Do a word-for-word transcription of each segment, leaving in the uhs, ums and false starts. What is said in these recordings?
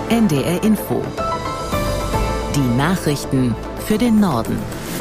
N D R Info. Die Nachrichten für den Norden.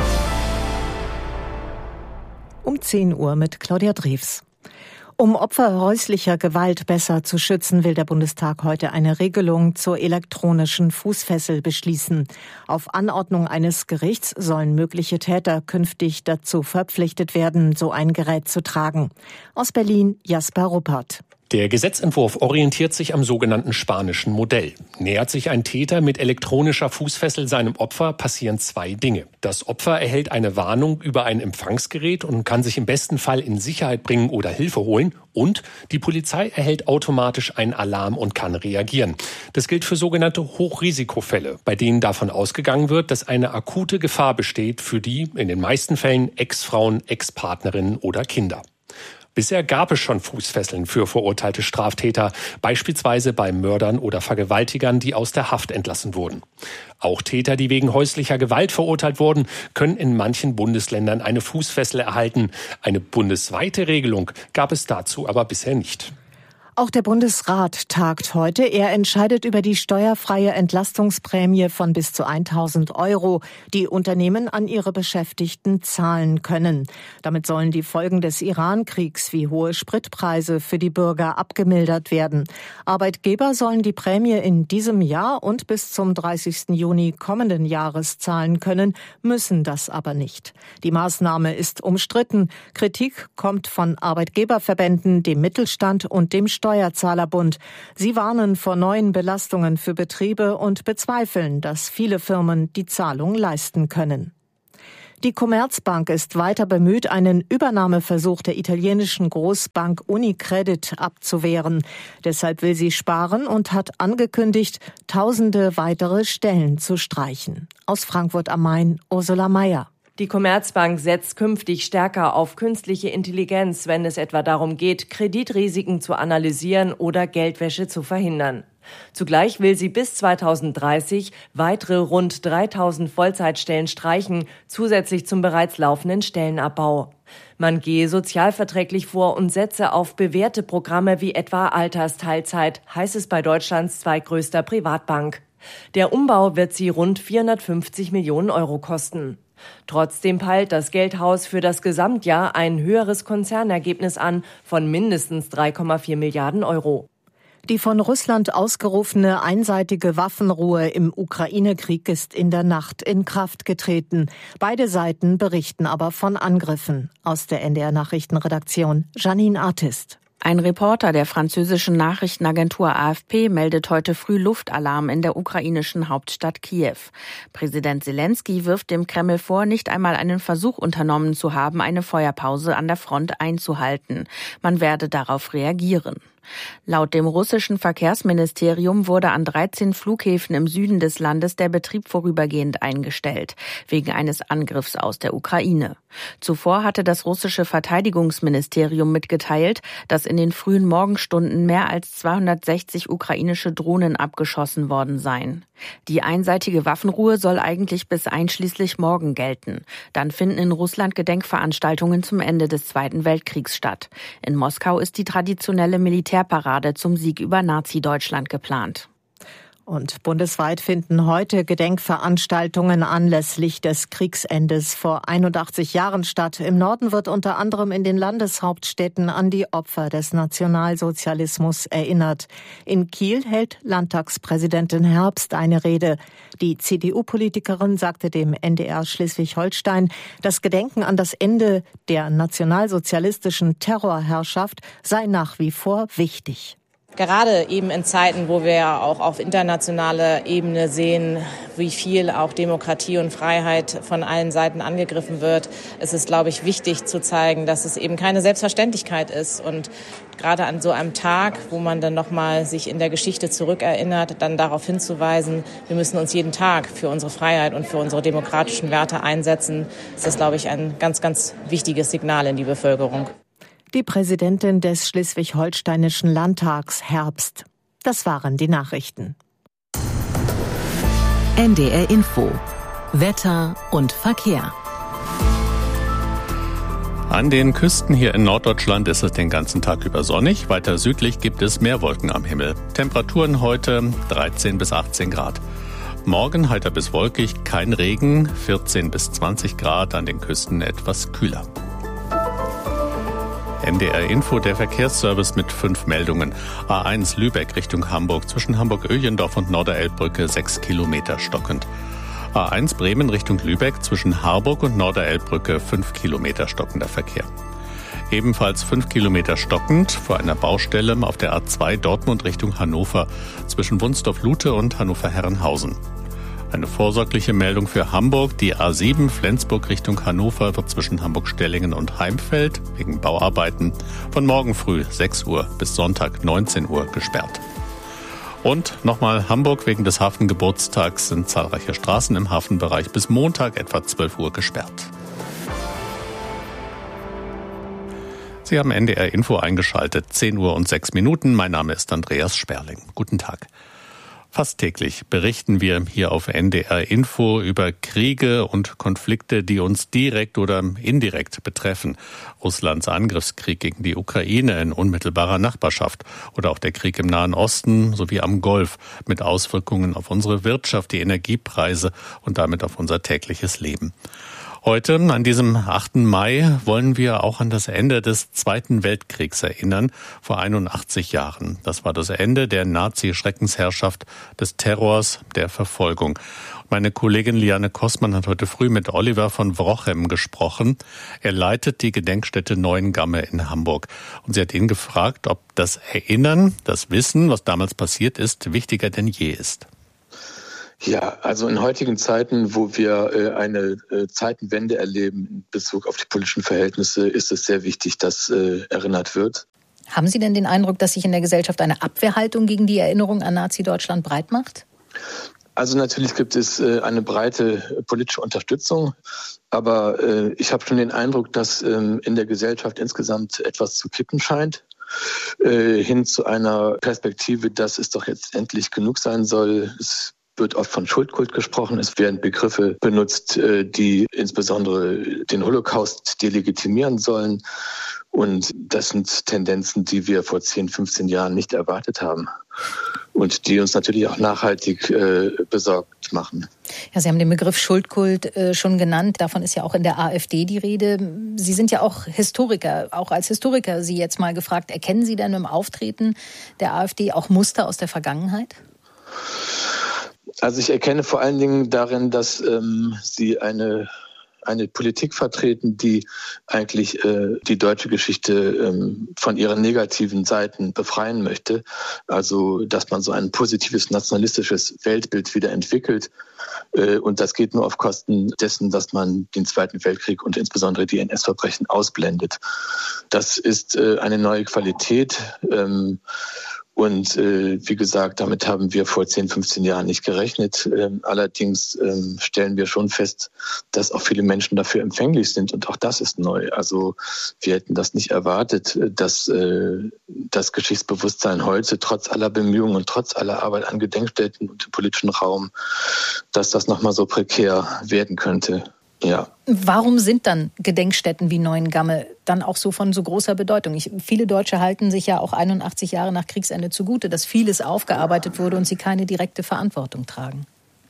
Um zehn Uhr mit Claudia Drews. Um Opfer häuslicher Gewalt besser zu schützen, will der Bundestag heute eine Regelung zur elektronischen Fußfessel beschließen. Auf Anordnung eines Gerichts sollen mögliche Täter künftig dazu verpflichtet werden, so ein Gerät zu tragen. Aus Berlin Jasper Ruppert. Der Gesetzentwurf orientiert sich am sogenannten spanischen Modell. Nähert sich ein Täter mit elektronischer Fußfessel seinem Opfer, passieren zwei Dinge. Das Opfer erhält eine Warnung über ein Empfangsgerät und kann sich im besten Fall in Sicherheit bringen oder Hilfe holen. Und die Polizei erhält automatisch einen Alarm und kann reagieren. Das gilt für sogenannte Hochrisikofälle, bei denen davon ausgegangen wird, dass eine akute Gefahr besteht für die, in den meisten Fällen, Ex-Frauen, Ex-Partnerinnen oder Kinder. Bisher gab es schon Fußfesseln für verurteilte Straftäter, beispielsweise bei Mördern oder Vergewaltigern, die aus der Haft entlassen wurden. Auch Täter, die wegen häuslicher Gewalt verurteilt wurden, können in manchen Bundesländern eine Fußfessel erhalten. Eine bundesweite Regelung gab es dazu aber bisher nicht. Auch der Bundesrat tagt heute. Er entscheidet über die steuerfreie Entlastungsprämie von bis zu tausend Euro, die Unternehmen an ihre Beschäftigten zahlen können. Damit sollen die Folgen des Iran-Kriegs wie hohe Spritpreise für die Bürger abgemildert werden. Arbeitgeber sollen die Prämie in diesem Jahr und bis zum dreißigsten Juni kommenden Jahres zahlen können, müssen das aber nicht. Die Maßnahme ist umstritten. Kritik kommt von Arbeitgeberverbänden, dem Mittelstand und dem Steuerbund. Steuerzahlerbund. Sie warnen vor neuen Belastungen für Betriebe und bezweifeln, dass viele Firmen die Zahlung leisten können. Die Commerzbank ist weiter bemüht, einen Übernahmeversuch der italienischen Großbank Unicredit abzuwehren. Deshalb will sie sparen und hat angekündigt, tausende weitere Stellen zu streichen. Aus Frankfurt am Main, Ursula Mayer. Die Commerzbank setzt künftig stärker auf künstliche Intelligenz, wenn es etwa darum geht, Kreditrisiken zu analysieren oder Geldwäsche zu verhindern. Zugleich will sie bis zweitausenddreißig weitere rund dreitausend Vollzeitstellen streichen, zusätzlich zum bereits laufenden Stellenabbau. Man gehe sozialverträglich vor und setze auf bewährte Programme wie etwa Altersteilzeit, heißt es bei Deutschlands zweitgrößter Privatbank. Der Umbau wird sie rund vierhundertfünfzig Millionen Euro kosten. Trotzdem peilt das Geldhaus für das Gesamtjahr ein höheres Konzernergebnis an von mindestens drei Komma vier Milliarden Euro. Die von Russland ausgerufene einseitige Waffenruhe im Ukraine-Krieg ist in der Nacht in Kraft getreten. Beide Seiten berichten aber von Angriffen. Aus der N D R-Nachrichtenredaktion Janine Artist. Ein Reporter der französischen Nachrichtenagentur A F P meldet heute früh Luftalarm in der ukrainischen Hauptstadt Kiew. Präsident Selenskyj wirft dem Kreml vor, nicht einmal einen Versuch unternommen zu haben, eine Feuerpause an der Front einzuhalten. Man werde darauf reagieren. Laut dem russischen Verkehrsministerium wurde an dreizehn Flughäfen im Süden des Landes der Betrieb vorübergehend eingestellt, wegen eines Angriffs aus der Ukraine. Zuvor hatte das russische Verteidigungsministerium mitgeteilt, dass in den frühen Morgenstunden mehr als zweihundertsechzig ukrainische Drohnen abgeschossen worden seien. Die einseitige Waffenruhe soll eigentlich bis einschließlich morgen gelten. Dann finden in Russland Gedenkveranstaltungen zum Ende des Zweiten Weltkriegs statt. In Moskau ist die traditionelle Militärparade zum Sieg über Nazi-Deutschland geplant. Und bundesweit finden heute Gedenkveranstaltungen anlässlich des Kriegsendes vor einundachtzig Jahren statt. Im Norden wird unter anderem in den Landeshauptstädten an die Opfer des Nationalsozialismus erinnert. In Kiel hält Landtagspräsidentin Herbst eine Rede. Die C D U-Politikerin sagte dem N D R Schleswig-Holstein, das Gedenken an das Ende der nationalsozialistischen Terrorherrschaft sei nach wie vor wichtig. Gerade eben in Zeiten, wo wir auch auf internationaler Ebene sehen, wie viel auch Demokratie und Freiheit von allen Seiten angegriffen wird, ist es, glaube ich, wichtig zu zeigen, dass es eben keine Selbstverständlichkeit ist. Und gerade an so einem Tag, wo man dann nochmal sich in der Geschichte zurückerinnert, dann darauf hinzuweisen, wir müssen uns jeden Tag für unsere Freiheit und für unsere demokratischen Werte einsetzen, ist das, glaube ich, ein ganz, ganz wichtiges Signal in die Bevölkerung. Die Präsidentin des Schleswig-Holsteinischen Landtags, Herbst. Das waren die Nachrichten. N D R Info. Wetter und Verkehr. An den Küsten hier in Norddeutschland ist es den ganzen Tag über sonnig. Weiter südlich gibt es mehr Wolken am Himmel. Temperaturen heute dreizehn bis achtzehn Grad. Morgen heiter bis wolkig, kein Regen, vierzehn bis zwanzig Grad, an den Küsten etwas kühler. N D R Info, der Verkehrsservice mit fünf Meldungen. A eins Lübeck Richtung Hamburg, zwischen Hamburg-Öhlendorf und Norderelbbrücke sechs Kilometer stockend. A eins Bremen Richtung Lübeck, zwischen Harburg und Norderelbbrücke fünf Kilometer stockender Verkehr. Ebenfalls fünf Kilometer stockend vor einer Baustelle auf der A zwei Dortmund Richtung Hannover, zwischen Wunsdorf-Lute und Hannover-Herrenhausen. Eine vorsorgliche Meldung für Hamburg. Die A sieben Flensburg Richtung Hannover wird zwischen Hamburg-Stellingen und Heimfeld wegen Bauarbeiten von morgen früh sechs Uhr bis Sonntag neunzehn Uhr gesperrt. Und nochmal Hamburg, wegen des Hafengeburtstags sind zahlreiche Straßen im Hafenbereich bis Montag etwa zwölf Uhr gesperrt. Sie haben N D R Info eingeschaltet, zehn Uhr und sechs Minuten. Mein Name ist Andreas Sperling. Guten Tag. Fast täglich berichten wir hier auf N D R Info über Kriege und Konflikte, die uns direkt oder indirekt betreffen. Russlands Angriffskrieg gegen die Ukraine in unmittelbarer Nachbarschaft oder auch der Krieg im Nahen Osten sowie am Golf mit Auswirkungen auf unsere Wirtschaft, die Energiepreise und damit auf unser tägliches Leben. Heute, an diesem achten Mai, wollen wir auch an das Ende des Zweiten Weltkriegs erinnern, vor einundachtzig Jahren. Das war das Ende der Nazi-Schreckensherrschaft, des Terrors, der Verfolgung. Meine Kollegin Liane Kossmann hat heute früh mit Oliver von Wrochem gesprochen. Er leitet die Gedenkstätte Neuengamme in Hamburg. Und sie hat ihn gefragt, ob das Erinnern, das Wissen, was damals passiert ist, wichtiger denn je ist. Ja, also in heutigen Zeiten, wo wir äh, eine äh, Zeitenwende erleben in Bezug auf die politischen Verhältnisse, ist es sehr wichtig, dass äh, erinnert wird. Haben Sie denn den Eindruck, dass sich in der Gesellschaft eine Abwehrhaltung gegen die Erinnerung an Nazi-Deutschland breit macht? Also natürlich gibt es äh, eine breite politische Unterstützung, aber äh, ich habe schon den Eindruck, dass ähm, in der Gesellschaft insgesamt etwas zu kippen scheint. Äh, hin zu einer Perspektive, dass es doch jetzt endlich genug sein soll. Es wird oft von Schuldkult gesprochen. Es werden Begriffe benutzt, die insbesondere den Holocaust delegitimieren sollen. Und das sind Tendenzen, die wir vor zehn, fünfzehn Jahren nicht erwartet haben und die uns natürlich auch nachhaltig äh, besorgt machen. Ja, Sie haben den Begriff Schuldkult äh, schon genannt. Davon ist ja auch in der AfD die Rede. Sie sind ja auch Historiker. Auch als Historiker Sie jetzt mal gefragt, erkennen Sie denn im Auftreten der AfD auch Muster aus der Vergangenheit? Also ich erkenne vor allen Dingen darin, dass ähm, sie eine eine Politik vertreten, die eigentlich äh, die deutsche Geschichte ähm, von ihren negativen Seiten befreien möchte. Also dass man so ein positives nationalistisches Weltbild wieder entwickelt. Äh, und das geht nur auf Kosten dessen, dass man den Zweiten Weltkrieg und insbesondere die N S-Verbrechen ausblendet. Das ist äh, eine neue Qualität. Ähm, Und äh, wie gesagt, damit haben wir vor zehn, fünfzehn Jahren nicht gerechnet. Ähm, allerdings ähm, stellen wir schon fest, dass auch viele Menschen dafür empfänglich sind. Und auch das ist neu. Also wir hätten das nicht erwartet, dass äh, das Geschichtsbewusstsein heute trotz aller Bemühungen und trotz aller Arbeit an Gedenkstätten und im politischen Raum, dass das nochmal so prekär werden könnte. Ja. Warum sind dann Gedenkstätten wie Neuengamme dann auch so von so großer Bedeutung? Ich, viele Deutsche halten sich ja auch einundachtzig Jahre nach Kriegsende zugute, dass vieles aufgearbeitet wurde und sie keine direkte Verantwortung tragen.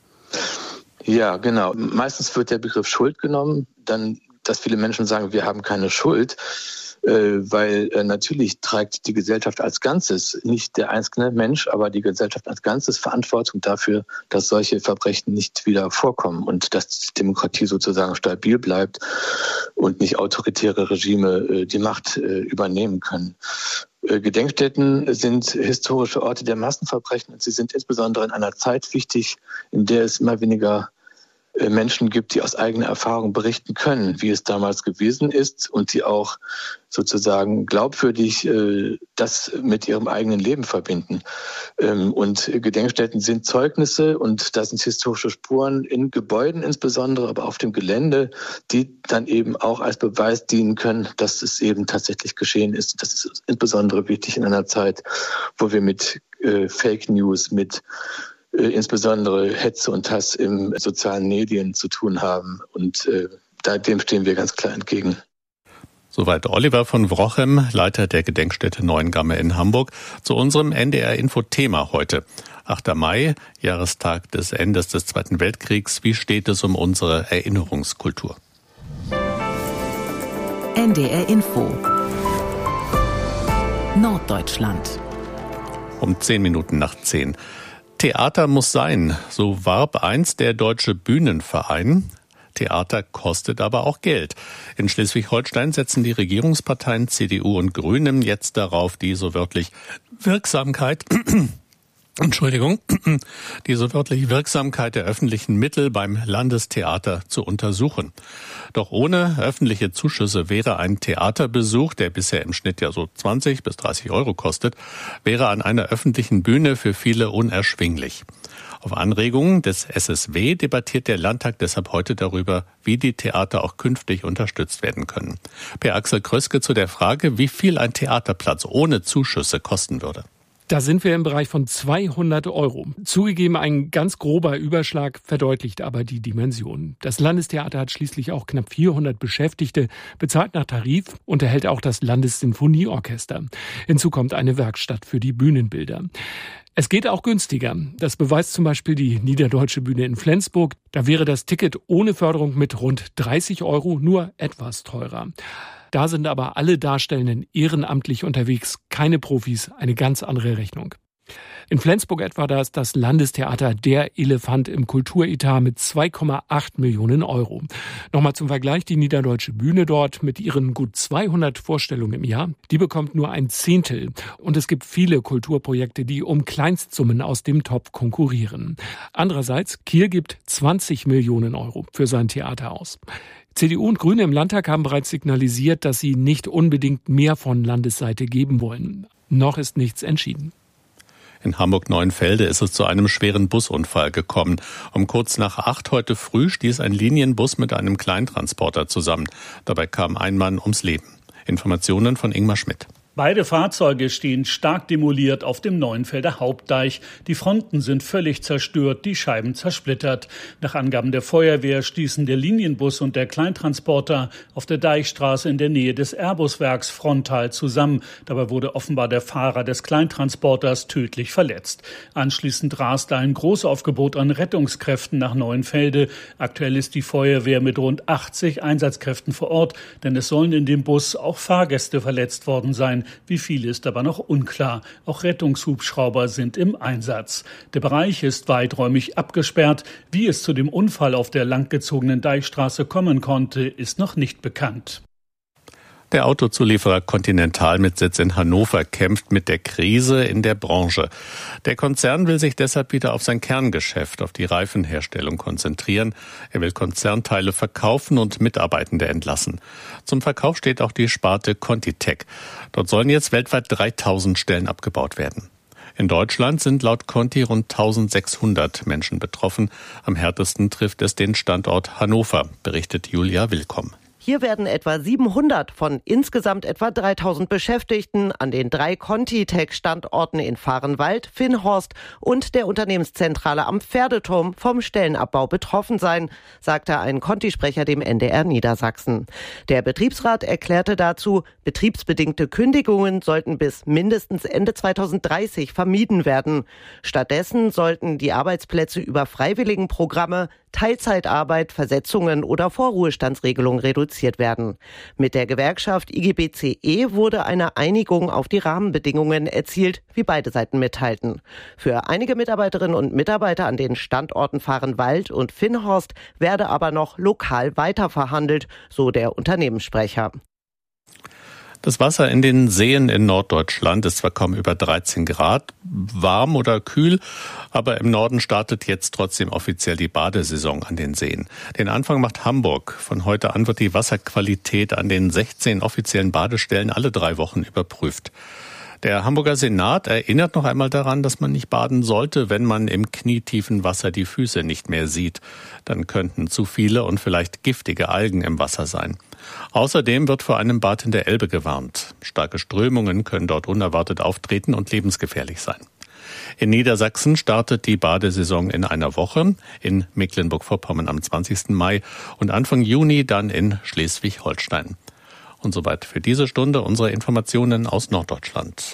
Ja, genau. Meistens wird der Begriff Schuld genommen, dann, dass viele Menschen sagen, wir haben keine Schuld. Weil äh, natürlich trägt die Gesellschaft als Ganzes, nicht der einzelne Mensch, aber die Gesellschaft als Ganzes Verantwortung dafür, dass solche Verbrechen nicht wieder vorkommen und dass die Demokratie sozusagen stabil bleibt und nicht autoritäre Regime äh, die Macht äh, übernehmen können. Äh, Gedenkstätten sind historische Orte der Massenverbrechen und sie sind insbesondere in einer Zeit wichtig, in der es immer weniger Menschen gibt, die aus eigener Erfahrung berichten können, wie es damals gewesen ist und die auch sozusagen glaubwürdig äh, das mit ihrem eigenen Leben verbinden. Ähm, und Gedenkstätten sind Zeugnisse und da sind historische Spuren in Gebäuden insbesondere, aber auf dem Gelände, die dann eben auch als Beweis dienen können, dass es eben tatsächlich geschehen ist. Das ist insbesondere wichtig in einer Zeit, wo wir mit äh, Fake News, mit Äh, insbesondere Hetze und Hass in sozialen Medien zu tun haben. Und äh, da, dem stehen wir ganz klar entgegen. Soweit Oliver von Wrochem, Leiter der Gedenkstätte Neuengamme in Hamburg, zu unserem N D R-Info-Thema heute. achter Mai, Jahrestag des Endes des Zweiten Weltkriegs. Wie steht es um unsere Erinnerungskultur? N D R-Info Norddeutschland. Um zehn Minuten nach zehn. Theater muss sein, so warb einst der Deutsche Bühnenverein. Theater kostet aber auch Geld. In Schleswig-Holstein setzen die Regierungsparteien C D U und Grüne jetzt darauf, die so wörtlich Wirksamkeit, Entschuldigung, die so wörtlich Wirksamkeit der öffentlichen Mittel beim Landestheater zu untersuchen. Doch ohne öffentliche Zuschüsse wäre ein Theaterbesuch, der bisher im Schnitt ja so zwanzig bis dreißig Euro kostet, wäre an einer öffentlichen Bühne für viele unerschwinglich. Auf Anregung des S S W debattiert der Landtag deshalb heute darüber, wie die Theater auch künftig unterstützt werden können. Per Axel Kröske zu der Frage, wie viel ein Theaterplatz ohne Zuschüsse kosten würde. Da sind wir im Bereich von zweihundert Euro. Zugegeben, ein ganz grober Überschlag verdeutlicht aber die Dimension. Das Landestheater hat schließlich auch knapp vierhundert Beschäftigte, bezahlt nach Tarif und erhält auch das Landessinfonieorchester. Hinzu kommt eine Werkstatt für die Bühnenbilder. Es geht auch günstiger. Das beweist zum Beispiel die Niederdeutsche Bühne in Flensburg. Da wäre das Ticket ohne Förderung mit rund dreißig Euro nur etwas teurer. Da sind aber alle Darstellenden ehrenamtlich unterwegs, keine Profis, eine ganz andere Rechnung. In Flensburg etwa, da ist das Landestheater der Elefant im Kulturetat mit zwei Komma acht Millionen Euro. Nochmal zum Vergleich, die Niederdeutsche Bühne dort mit ihren gut zweihundert Vorstellungen im Jahr, die bekommt nur ein Zehntel. Und es gibt viele Kulturprojekte, die um Kleinstsummen aus dem Topf konkurrieren. Andererseits, Kiel gibt zwanzig Millionen Euro für sein Theater aus. C D U und Grüne im Landtag haben bereits signalisiert, dass sie nicht unbedingt mehr von Landesseite geben wollen. Noch ist nichts entschieden. In Hamburg-Neuenfelde ist es zu einem schweren Busunfall gekommen. Um kurz nach acht heute früh stieß ein Linienbus mit einem Kleintransporter zusammen. Dabei kam ein Mann ums Leben. Informationen von Ingmar Schmidt. Beide Fahrzeuge stehen stark demoliert auf dem Neuenfelder Hauptdeich. Die Fronten sind völlig zerstört, die Scheiben zersplittert. Nach Angaben der Feuerwehr stießen der Linienbus und der Kleintransporter auf der Deichstraße in der Nähe des Airbus-Werks frontal zusammen. Dabei wurde offenbar der Fahrer des Kleintransporters tödlich verletzt. Anschließend raste ein Großaufgebot an Rettungskräften nach Neuenfelde. Aktuell ist die Feuerwehr mit rund achtzig Einsatzkräften vor Ort, denn es sollen in dem Bus auch Fahrgäste verletzt worden sein. Wie viele ist aber noch unklar. Auch Rettungshubschrauber sind im Einsatz. Der Bereich ist weiträumig abgesperrt. Wie es zu dem Unfall auf der langgezogenen Deichstraße kommen konnte, ist noch nicht bekannt. Der Autozulieferer Continental mit Sitz in Hannover kämpft mit der Krise in der Branche. Der Konzern will sich deshalb wieder auf sein Kerngeschäft, auf die Reifenherstellung konzentrieren. Er will Konzernteile verkaufen und Mitarbeitende entlassen. Zum Verkauf steht auch die Sparte ContiTech. Dort sollen jetzt weltweit dreitausend Stellen abgebaut werden. In Deutschland sind laut Conti rund eintausendsechshundert Menschen betroffen. Am härtesten trifft es den Standort Hannover, berichtet Julia Willkomm. Hier werden etwa siebenhundert von insgesamt etwa dreitausend Beschäftigten an den drei ContiTech-Standorten in Vahrenwald, Finnhorst und der Unternehmenszentrale am Pferdeturm vom Stellenabbau betroffen sein, sagte ein Conti-Sprecher dem N D R Niedersachsen. Der Betriebsrat erklärte dazu, betriebsbedingte Kündigungen sollten bis mindestens Ende zweitausenddreißig vermieden werden. Stattdessen sollten die Arbeitsplätze über Freiwilligenprogramme, Teilzeitarbeit, Versetzungen oder Vorruhestandsregelungen reduziert werden. Mit der Gewerkschaft I G B C E wurde eine Einigung auf die Rahmenbedingungen erzielt, wie beide Seiten mitteilten. Für einige Mitarbeiterinnen und Mitarbeiter an den Standorten Vahrenwald und Finnhorst werde aber noch lokal weiterverhandelt, so der Unternehmenssprecher. Das Wasser in den Seen in Norddeutschland ist zwar kaum über dreizehn Grad, warm oder kühl, aber im Norden startet jetzt trotzdem offiziell die Badesaison an den Seen. Den Anfang macht Hamburg. Von heute an wird die Wasserqualität an den sechzehn offiziellen Badestellen alle drei Wochen überprüft. Der Hamburger Senat erinnert noch einmal daran, dass man nicht baden sollte, wenn man im knietiefen Wasser die Füße nicht mehr sieht. Dann könnten zu viele und vielleicht giftige Algen im Wasser sein. Außerdem wird vor einem Bad in der Elbe gewarnt. Starke Strömungen können dort unerwartet auftreten und lebensgefährlich sein. In Niedersachsen startet die Badesaison in einer Woche, in Mecklenburg-Vorpommern am zwanzigsten Mai und Anfang Juni dann in Schleswig-Holstein. Und soweit für diese Stunde unsere Informationen aus Norddeutschland.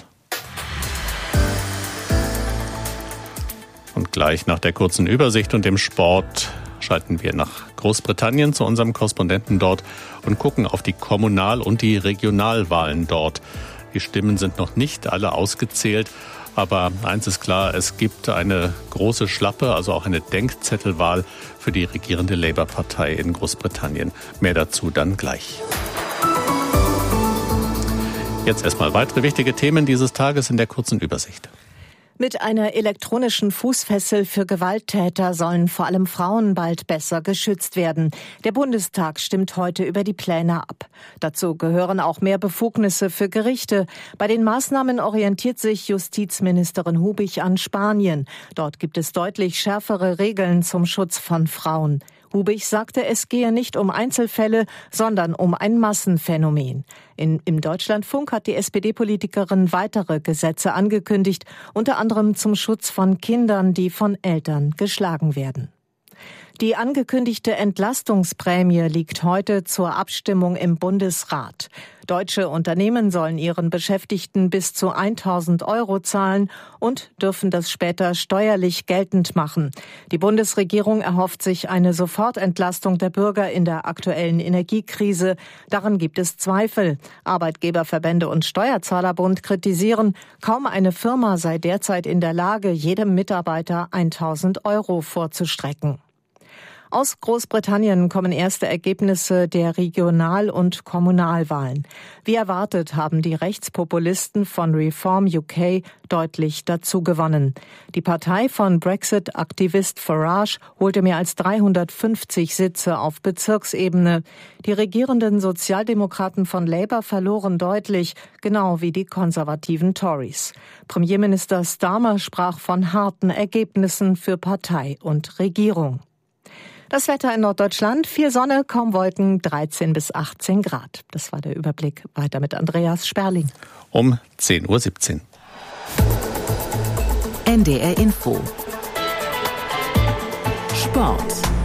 Und gleich nach der kurzen Übersicht und dem Sport schalten wir nach Großbritannien zu unserem Korrespondenten dort und gucken auf die Kommunal- und die Regionalwahlen dort. Die Stimmen sind noch nicht alle ausgezählt, aber eins ist klar, es gibt eine große Schlappe, also auch eine Denkzettelwahl für die regierende Labour-Partei in Großbritannien. Mehr dazu dann gleich. Jetzt erstmal weitere wichtige Themen dieses Tages in der kurzen Übersicht. Mit einer elektronischen Fußfessel für Gewalttäter sollen vor allem Frauen bald besser geschützt werden. Der Bundestag stimmt heute über die Pläne ab. Dazu gehören auch mehr Befugnisse für Gerichte. Bei den Maßnahmen orientiert sich Justizministerin Hubig an Spanien. Dort gibt es deutlich schärfere Regeln zum Schutz von Frauen. Hubig sagte, es gehe nicht um Einzelfälle, sondern um ein Massenphänomen. In, Im Deutschlandfunk hat die S P D-Politikerin weitere Gesetze angekündigt, unter anderem zum Schutz von Kindern, die von Eltern geschlagen werden. Die angekündigte Entlastungsprämie liegt heute zur Abstimmung im Bundesrat. Deutsche Unternehmen sollen ihren Beschäftigten bis zu tausend Euro zahlen und dürfen das später steuerlich geltend machen. Die Bundesregierung erhofft sich eine Sofortentlastung der Bürger in der aktuellen Energiekrise. Daran gibt es Zweifel. Arbeitgeberverbände und Steuerzahlerbund kritisieren, kaum eine Firma sei derzeit in der Lage, jedem Mitarbeiter tausend Euro vorzustrecken. Aus Großbritannien kommen erste Ergebnisse der Regional- und Kommunalwahlen. Wie erwartet haben die Rechtspopulisten von Reform U K deutlich dazu gewonnen. Die Partei von Brexit-Aktivist Farage holte mehr als dreihundertfünfzig Sitze auf Bezirksebene. Die regierenden Sozialdemokraten von Labour verloren deutlich, genau wie die konservativen Tories. Premierminister Starmer sprach von harten Ergebnissen für Partei und Regierung. Das Wetter in Norddeutschland, viel Sonne, kaum Wolken, dreizehn bis achtzehn Grad. Das war der Überblick. Weiter mit Andreas Sperling. Um zehn Uhr siebzehn. N D R Info. Sport.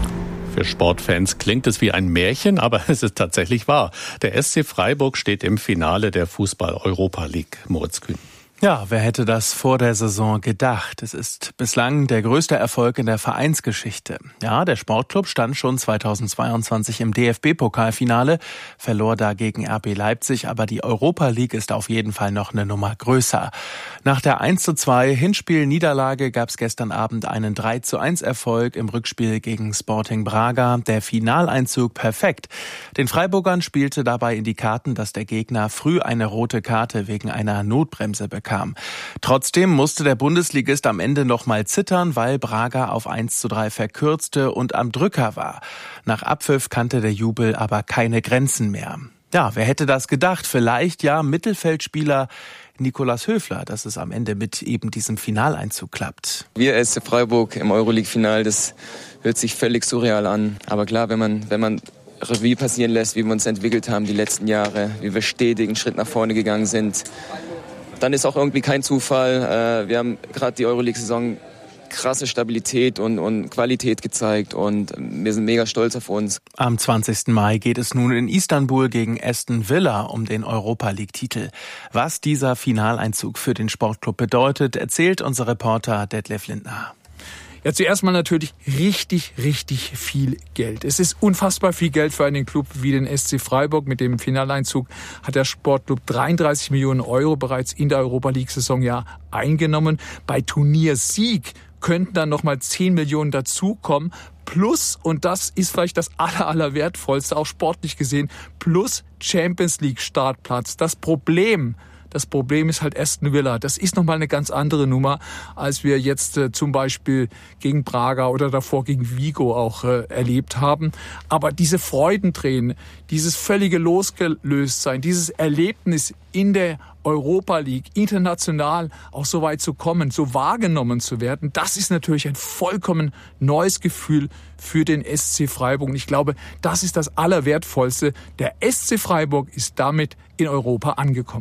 Für Sportfans klingt es wie ein Märchen, aber es ist tatsächlich wahr. Der S C Freiburg steht im Finale der Fußball-Europa League. Moritz Kühn. Ja, wer hätte das vor der Saison gedacht? Es ist bislang der größte Erfolg in der Vereinsgeschichte. Ja, der Sportclub stand schon zweitausendzweiundzwanzig im D F B-Pokalfinale, verlor da gegen R B Leipzig, aber die Europa League ist auf jeden Fall noch eine Nummer größer. Nach der eins zu zwei Hinspiel-Niederlage gab es gestern Abend einen drei zu eins Erfolg im Rückspiel gegen Sporting Braga. Der Finaleinzug perfekt. Den Freiburgern spielte dabei in die Karten, dass der Gegner früh eine rote Karte wegen einer Notbremse bekam. Kam. Trotzdem musste der Bundesligist am Ende noch mal zittern, weil Braga auf eins zu drei verkürzte und am Drücker war. Nach Abpfiff kannte der Jubel aber keine Grenzen mehr. Ja, wer hätte das gedacht? Vielleicht ja Mittelfeldspieler Nikolaus Höfler, dass es am Ende mit eben diesem Finaleinzug klappt. Wir S C Freiburg im Euroleague-Final, das hört sich völlig surreal an. Aber klar, wenn man, wenn man Revue passieren lässt, wie wir uns entwickelt haben die letzten Jahre, wie wir stetig einen Schritt nach vorne gegangen sind, dann ist auch irgendwie kein Zufall. Wir haben gerade die Euroleague-Saison krasse Stabilität und, und Qualität gezeigt und wir sind mega stolz auf uns. Am zwanzigsten Mai geht es nun in Istanbul gegen Aston Villa um den Europa-League-Titel. Was dieser Finaleinzug für den Sportclub bedeutet, erzählt unser Reporter Detlef Lindner. Ja, zuerst mal natürlich richtig, richtig viel Geld. Es ist unfassbar viel Geld für einen Club wie den S C Freiburg. Mit dem Finaleinzug hat der Sportclub dreiunddreißig Millionen Euro bereits in der Europa-League-Saison ja eingenommen. Bei Turniersieg könnten dann nochmal zehn Millionen dazukommen. Plus, und das ist vielleicht das aller, aller wertvollste, auch sportlich gesehen, plus Champions League Startplatz. Das Problem Das Problem ist halt Aston Villa. Das ist nochmal eine ganz andere Nummer, als wir jetzt äh, zum Beispiel gegen Braga oder davor gegen Vigo auch äh, erlebt haben. Aber diese Freudentränen, dieses völlige Losgelöstsein, dieses Erlebnis in der Europa League, international auch so weit zu kommen, so wahrgenommen zu werden, das ist natürlich ein vollkommen neues Gefühl für den S C Freiburg. Und ich glaube, das ist das Allerwertvollste. Der S C Freiburg ist damit in Europa angekommen.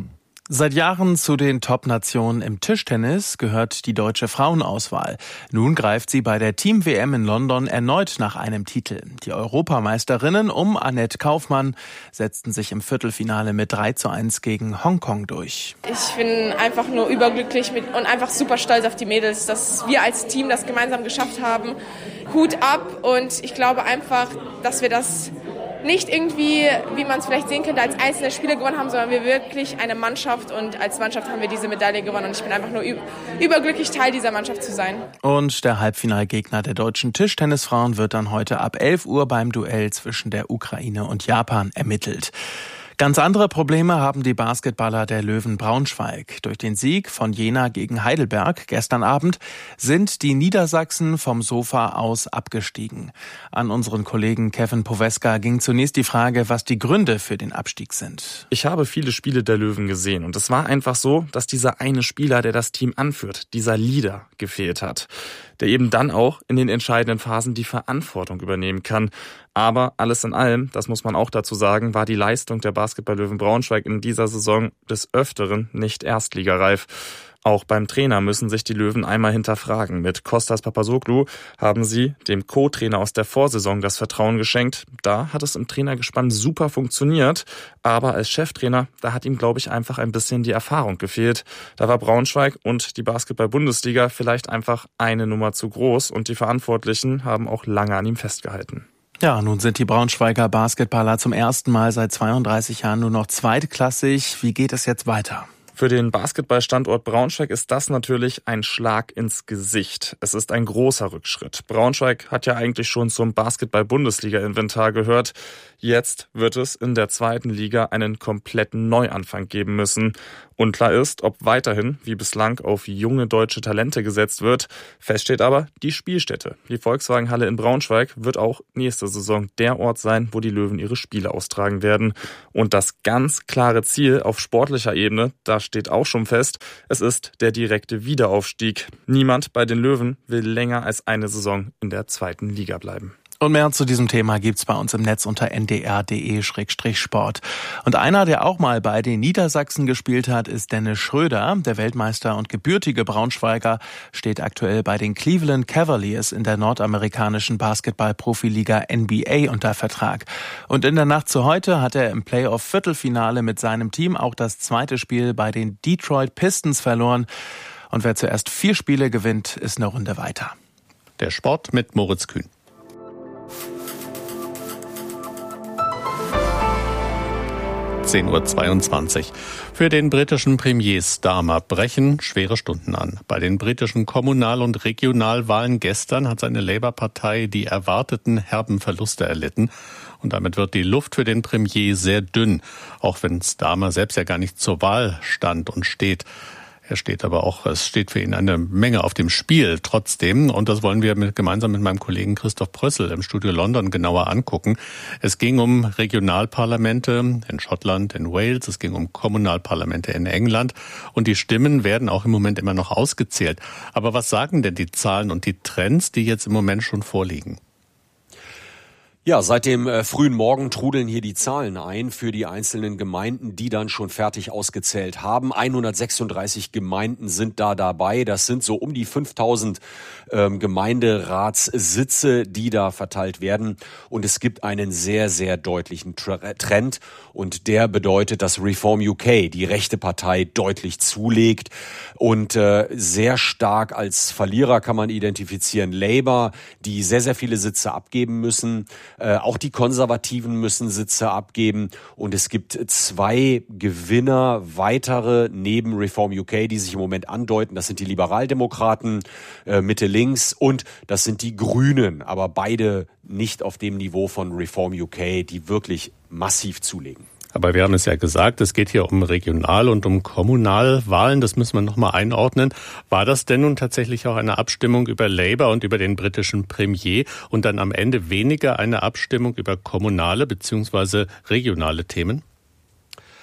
Seit Jahren zu den Top-Nationen im Tischtennis gehört die deutsche Frauenauswahl. Nun greift sie bei der Team-W M in London erneut nach einem Titel. Die Europameisterinnen um Annette Kaufmann setzten sich im Viertelfinale mit drei zu eins gegen Hongkong durch. Ich bin einfach nur überglücklich mit und einfach super stolz auf die Mädels, dass wir als Team das gemeinsam geschafft haben. Hut ab, und ich glaube einfach, dass wir das nicht irgendwie, wie man es vielleicht sehen könnte, als einzelne Spieler gewonnen haben, sondern wir wirklich eine Mannschaft, und als Mannschaft haben wir diese Medaille gewonnen, und ich bin einfach nur überglücklich, Teil dieser Mannschaft zu sein. Und der Halbfinalgegner der deutschen Tischtennisfrauen wird dann heute ab elf Uhr beim Duell zwischen der Ukraine und Japan ermittelt. Ganz andere Probleme haben die Basketballer der Löwen Braunschweig. Durch den Sieg von Jena gegen Heidelberg gestern Abend sind die Niedersachsen vom Sofa aus abgestiegen. An unseren Kollegen Kevin Poweska ging zunächst die Frage, was die Gründe für den Abstieg sind. Ich habe viele Spiele der Löwen gesehen, und es war einfach so, dass dieser eine Spieler, der das Team anführt, dieser Leader, gefehlt hat, der eben dann auch in den entscheidenden Phasen die Verantwortung übernehmen kann. Aber alles in allem, das muss man auch dazu sagen, war die Leistung der Basketball-Löwen Braunschweig in dieser Saison des Öfteren nicht erstligareif. Auch beim Trainer müssen sich die Löwen einmal hinterfragen. Mit Kostas Papasoglou haben sie dem Co-Trainer aus der Vorsaison das Vertrauen geschenkt. Da hat es im Trainergespann super funktioniert. Aber als Cheftrainer, da hat ihm, glaube ich, einfach ein bisschen die Erfahrung gefehlt. Da war Braunschweig und die Basketball-Bundesliga vielleicht einfach eine Nummer zu groß. Und die Verantwortlichen haben auch lange an ihm festgehalten. Ja, nun sind die Braunschweiger Basketballer zum ersten Mal seit zweiunddreißig Jahren nur noch zweitklassig. Wie geht es jetzt weiter? Für den Basketballstandort Braunschweig ist das natürlich ein Schlag ins Gesicht. Es ist ein großer Rückschritt. Braunschweig hat ja eigentlich schon zum Basketball-Bundesliga-Inventar gehört. Jetzt wird es in der zweiten Liga einen kompletten Neuanfang geben müssen. Unklar ist, ob weiterhin, wie bislang, auf junge deutsche Talente gesetzt wird. Fest steht aber, die Spielstätte, die Volkswagenhalle in Braunschweig, wird auch nächste Saison der Ort sein, wo die Löwen ihre Spiele austragen werden. Und das ganz klare Ziel auf sportlicher Ebene, das steht auch schon fest, es ist der direkte Wiederaufstieg. Niemand bei den Löwen will länger als eine Saison in der zweiten Liga bleiben. Und mehr zu diesem Thema gibt's bei uns im Netz unter n d r punkt d e Schrägstrich sport. Und einer, der auch mal bei den Niedersachsen gespielt hat, ist Dennis Schröder. Der Weltmeister und gebürtige Braunschweiger steht aktuell bei den Cleveland Cavaliers in der nordamerikanischen Basketball-Profiliga N B A unter Vertrag. Und in der Nacht zu heute hat er im Playoff-Viertelfinale mit seinem Team auch das zweite Spiel bei den Detroit Pistons verloren. Und wer zuerst vier Spiele gewinnt, ist eine Runde weiter. Der Sport mit Moritz Kühn. zehn Uhr zweiundzwanzig. Für den britischen Premier Starmer brechen schwere Stunden an. Bei den britischen Kommunal- und Regionalwahlen gestern hat seine Labour-Partei die erwarteten herben Verluste erlitten. Und damit wird die Luft für den Premier sehr dünn, auch wenn Starmer selbst ja gar nicht zur Wahl stand und steht. Er steht aber auch, es steht für ihn eine Menge auf dem Spiel trotzdem. Und das wollen wir mit, gemeinsam mit meinem Kollegen Christoph Prössel im Studio London genauer angucken. Es ging um Regionalparlamente in Schottland, in Wales. Es ging um Kommunalparlamente in England. Und die Stimmen werden auch im Moment immer noch ausgezählt. Aber was sagen denn die Zahlen und die Trends, die jetzt im Moment schon vorliegen? Ja, seit dem äh, frühen Morgen trudeln hier die Zahlen ein für die einzelnen Gemeinden, die dann schon fertig ausgezählt haben. hundertsechsunddreißig Gemeinden sind da dabei. Das sind so um die fünftausend ähm, Gemeinderatssitze, die da verteilt werden. Und es gibt einen sehr, sehr deutlichen Tra- Trend. Und der bedeutet, dass Reform U K, die rechte Partei, deutlich zulegt. Und äh, sehr stark als Verlierer kann man identifizieren Labour, die sehr, sehr viele Sitze abgeben müssen. Äh, auch die Konservativen müssen Sitze abgeben. Und es gibt zwei Gewinner, weitere neben Reform U K, die sich im Moment andeuten. Das sind die Liberaldemokraten, äh, Mitte links, und das sind die Grünen. Aber beide nicht auf dem Niveau von Reform U K, die wirklich massiv zulegen. Aber wir haben es ja gesagt, es geht hier um Regional- und um Kommunalwahlen. Das müssen wir nochmal einordnen. War das denn nun tatsächlich auch eine Abstimmung über Labour und über den britischen Premier und dann am Ende weniger eine Abstimmung über kommunale bzw. regionale Themen?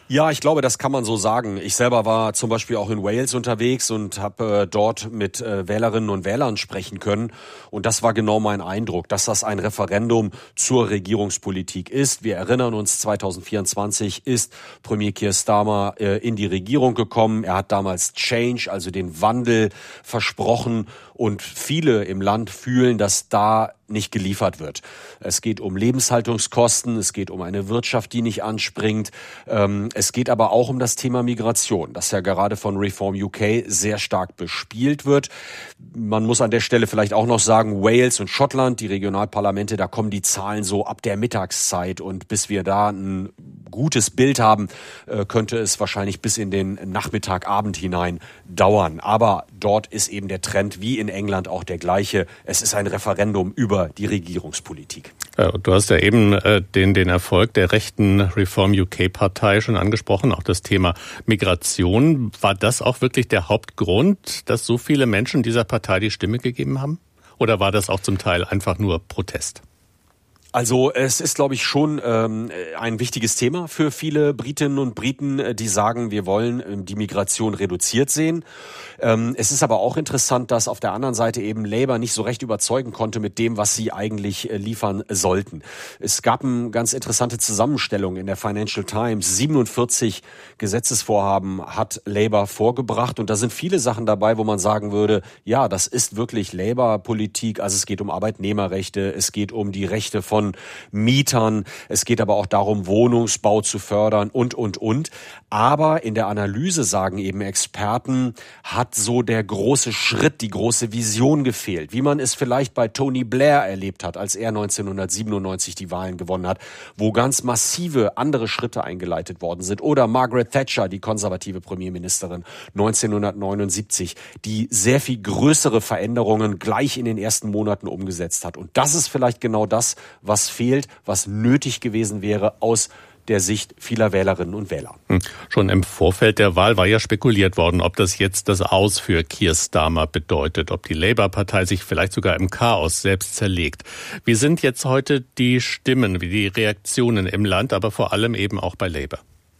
Ja, ich glaube, das kann man so sagen. Ich selber war zum Beispiel auch in Wales unterwegs und habe äh, dort mit äh, Wählerinnen und Wählern sprechen können. Und das war genau mein Eindruck, dass das ein Referendum zur Regierungspolitik ist. Wir erinnern uns, zweitausendvierundzwanzig ist Premier Keir Starmer äh, in die Regierung gekommen. Er hat damals Change, also den Wandel, versprochen. Und viele im Land fühlen, dass da nicht geliefert wird. Es geht um Lebenshaltungskosten, es geht um eine Wirtschaft, die nicht anspringt. Ähm, es geht aber auch um das Thema Migration, das ja gerade von Reform U K sehr stark bespielt wird. Man muss an der Stelle vielleicht auch noch sagen, Wales und Schottland, die Regionalparlamente, da kommen die Zahlen so ab der Mittagszeit. Und bis wir da ein gutes Bild haben, äh, könnte es wahrscheinlich bis in den Nachmittag, Abend hinein dauern. Aber dort ist eben der Trend wie in England auch der gleiche. Es ist ein Referendum über die Regierungspolitik. Ja, du hast ja eben äh, den, den Erfolg der rechten Reform U K-Partei schon angesprochen, auch das Thema Migration. War das auch wirklich der Hauptgrund, dass so viele Menschen dieser Partei die Stimme gegeben haben? Oder war das auch zum Teil einfach nur Protest? Also es ist, glaube ich, schon ähm, ein wichtiges Thema für viele Britinnen und Briten, die sagen, wir wollen ähm, die Migration reduziert sehen. Ähm, es ist aber auch interessant, dass auf der anderen Seite eben Labour nicht so recht überzeugen konnte mit dem, was sie eigentlich äh, liefern sollten. Es gab eine ganz interessante Zusammenstellung in der Financial Times. siebenundvierzig Gesetzesvorhaben hat Labour vorgebracht und da sind viele Sachen dabei, wo man sagen würde, ja, das ist wirklich Labour-Politik. Also es geht um Arbeitnehmerrechte, es geht um die Rechte von Mietern. Es geht aber auch darum, Wohnungsbau zu fördern und, und, und. Aber in der Analyse sagen eben Experten, hat so der große Schritt, die große Vision gefehlt, wie man es vielleicht bei Tony Blair erlebt hat, als er neunzehnhundertsiebenundneunzig die Wahlen gewonnen hat, wo ganz massive andere Schritte eingeleitet worden sind. Oder Margaret Thatcher, die konservative Premierministerin neunzehnhundertneunundsiebzig, die sehr viel größere Veränderungen gleich in den ersten Monaten umgesetzt hat. Und das ist vielleicht genau das, was was fehlt, was nötig gewesen wäre aus der Sicht vieler Wählerinnen und Wähler. Schon im Vorfeld der Wahl war ja spekuliert worden, ob das jetzt das Aus für Keir Starmer bedeutet, ob die Labour-Partei sich vielleicht sogar im Chaos selbst zerlegt. Wie sind jetzt heute die Stimmen, wie die Reaktionen im Land, aber vor allem eben auch bei Labour?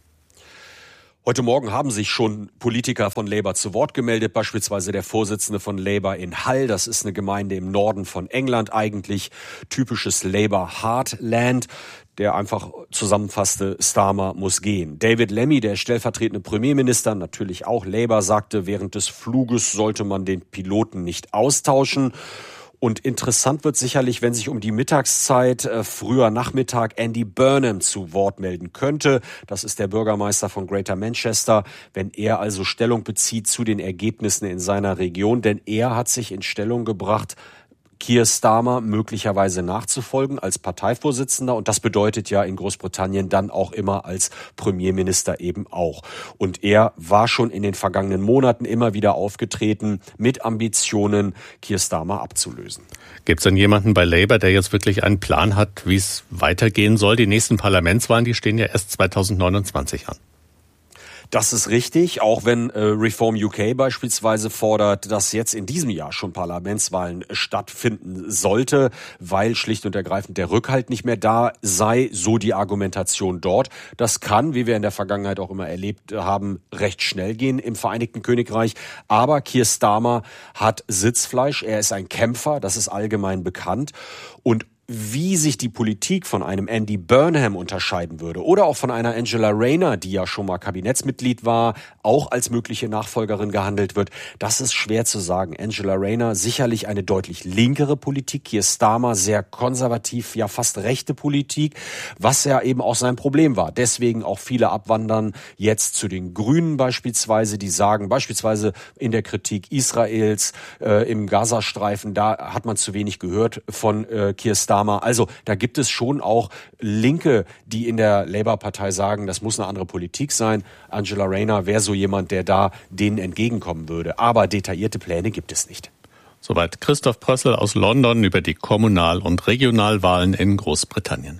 Heute Morgen haben sich schon Politiker von Labour zu Wort gemeldet, beispielsweise der Vorsitzende von Labour in Hull. Das ist eine Gemeinde im Norden von England, eigentlich typisches Labour Heartland, der einfach zusammenfasste, Starmer muss gehen. David Lammy, der stellvertretende Premierminister, natürlich auch Labour, sagte, während des Fluges sollte man den Piloten nicht austauschen. Und interessant wird sicherlich, wenn sich um die Mittagszeit, äh, früher Nachmittag, Andy Burnham zu Wort melden könnte. Das ist der Bürgermeister von Greater Manchester, wenn er also Stellung bezieht zu den Ergebnissen in seiner Region. Denn er hat sich in Stellung gebracht, Keir Starmer möglicherweise nachzufolgen als Parteivorsitzender. Und das bedeutet ja in Großbritannien dann auch immer als Premierminister eben auch. Und er war schon in den vergangenen Monaten immer wieder aufgetreten mit Ambitionen, Keir Starmer abzulösen. Gibt es denn jemanden bei Labour, der jetzt wirklich einen Plan hat, wie es weitergehen soll? Die nächsten Parlamentswahlen, die stehen ja erst zweitausendneunundzwanzig an. Das ist richtig, auch wenn äh, Reform U K beispielsweise fordert, dass jetzt in diesem Jahr schon Parlamentswahlen stattfinden sollte, weil schlicht und ergreifend der Rückhalt nicht mehr da sei, so die Argumentation dort. Das kann, wie wir in der Vergangenheit auch immer erlebt haben, recht schnell gehen im Vereinigten Königreich. Aber Keir Starmer hat Sitzfleisch, er ist ein Kämpfer, das ist allgemein bekannt. Und wie sich die Politik von einem Andy Burnham unterscheiden würde oder auch von einer Angela Rayner, die ja schon mal Kabinettsmitglied war, auch als mögliche Nachfolgerin gehandelt wird, das ist schwer zu sagen. Angela Rayner sicherlich eine deutlich linkere Politik, Keir Starmer sehr konservativ, ja fast rechte Politik, was ja eben auch sein Problem war. Deswegen auch viele abwandern jetzt zu den Grünen beispielsweise, die sagen beispielsweise in der Kritik Israels äh, im Gazastreifen, da hat man zu wenig gehört von äh, Keir Starmer. Also da gibt es schon auch Linke, die in der Labour-Partei sagen, das muss eine andere Politik sein. Angela Rayner wäre so jemand, der da denen entgegenkommen würde. Aber detaillierte Pläne gibt es nicht. Soweit Christoph Prössl aus London über die Kommunal- und Regionalwahlen in Großbritannien.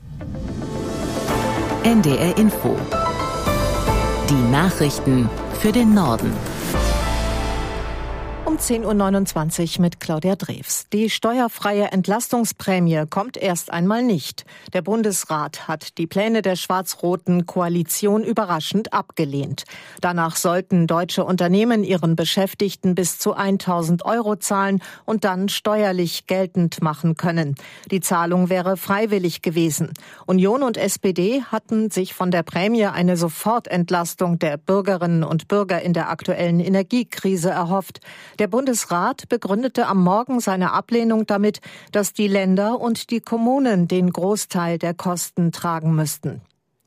N D R Info. Die Nachrichten für den Norden. Um zehn Uhr neunundzwanzig mit Claudia Drews. Die steuerfreie Entlastungsprämie kommt erst einmal nicht. Der Bundesrat hat die Pläne der schwarz-roten Koalition überraschend abgelehnt. Danach sollten deutsche Unternehmen ihren Beschäftigten bis zu tausend Euro zahlen und dann steuerlich geltend machen können. Die Zahlung wäre freiwillig gewesen. Union und S P D hatten sich von der Prämie eine Sofortentlastung der Bürgerinnen und Bürger in der aktuellen Energiekrise erhofft. Der Bundesrat begründete am Morgen seine Ablehnung damit, dass die Länder und die Kommunen den Großteil der Kosten tragen müssten.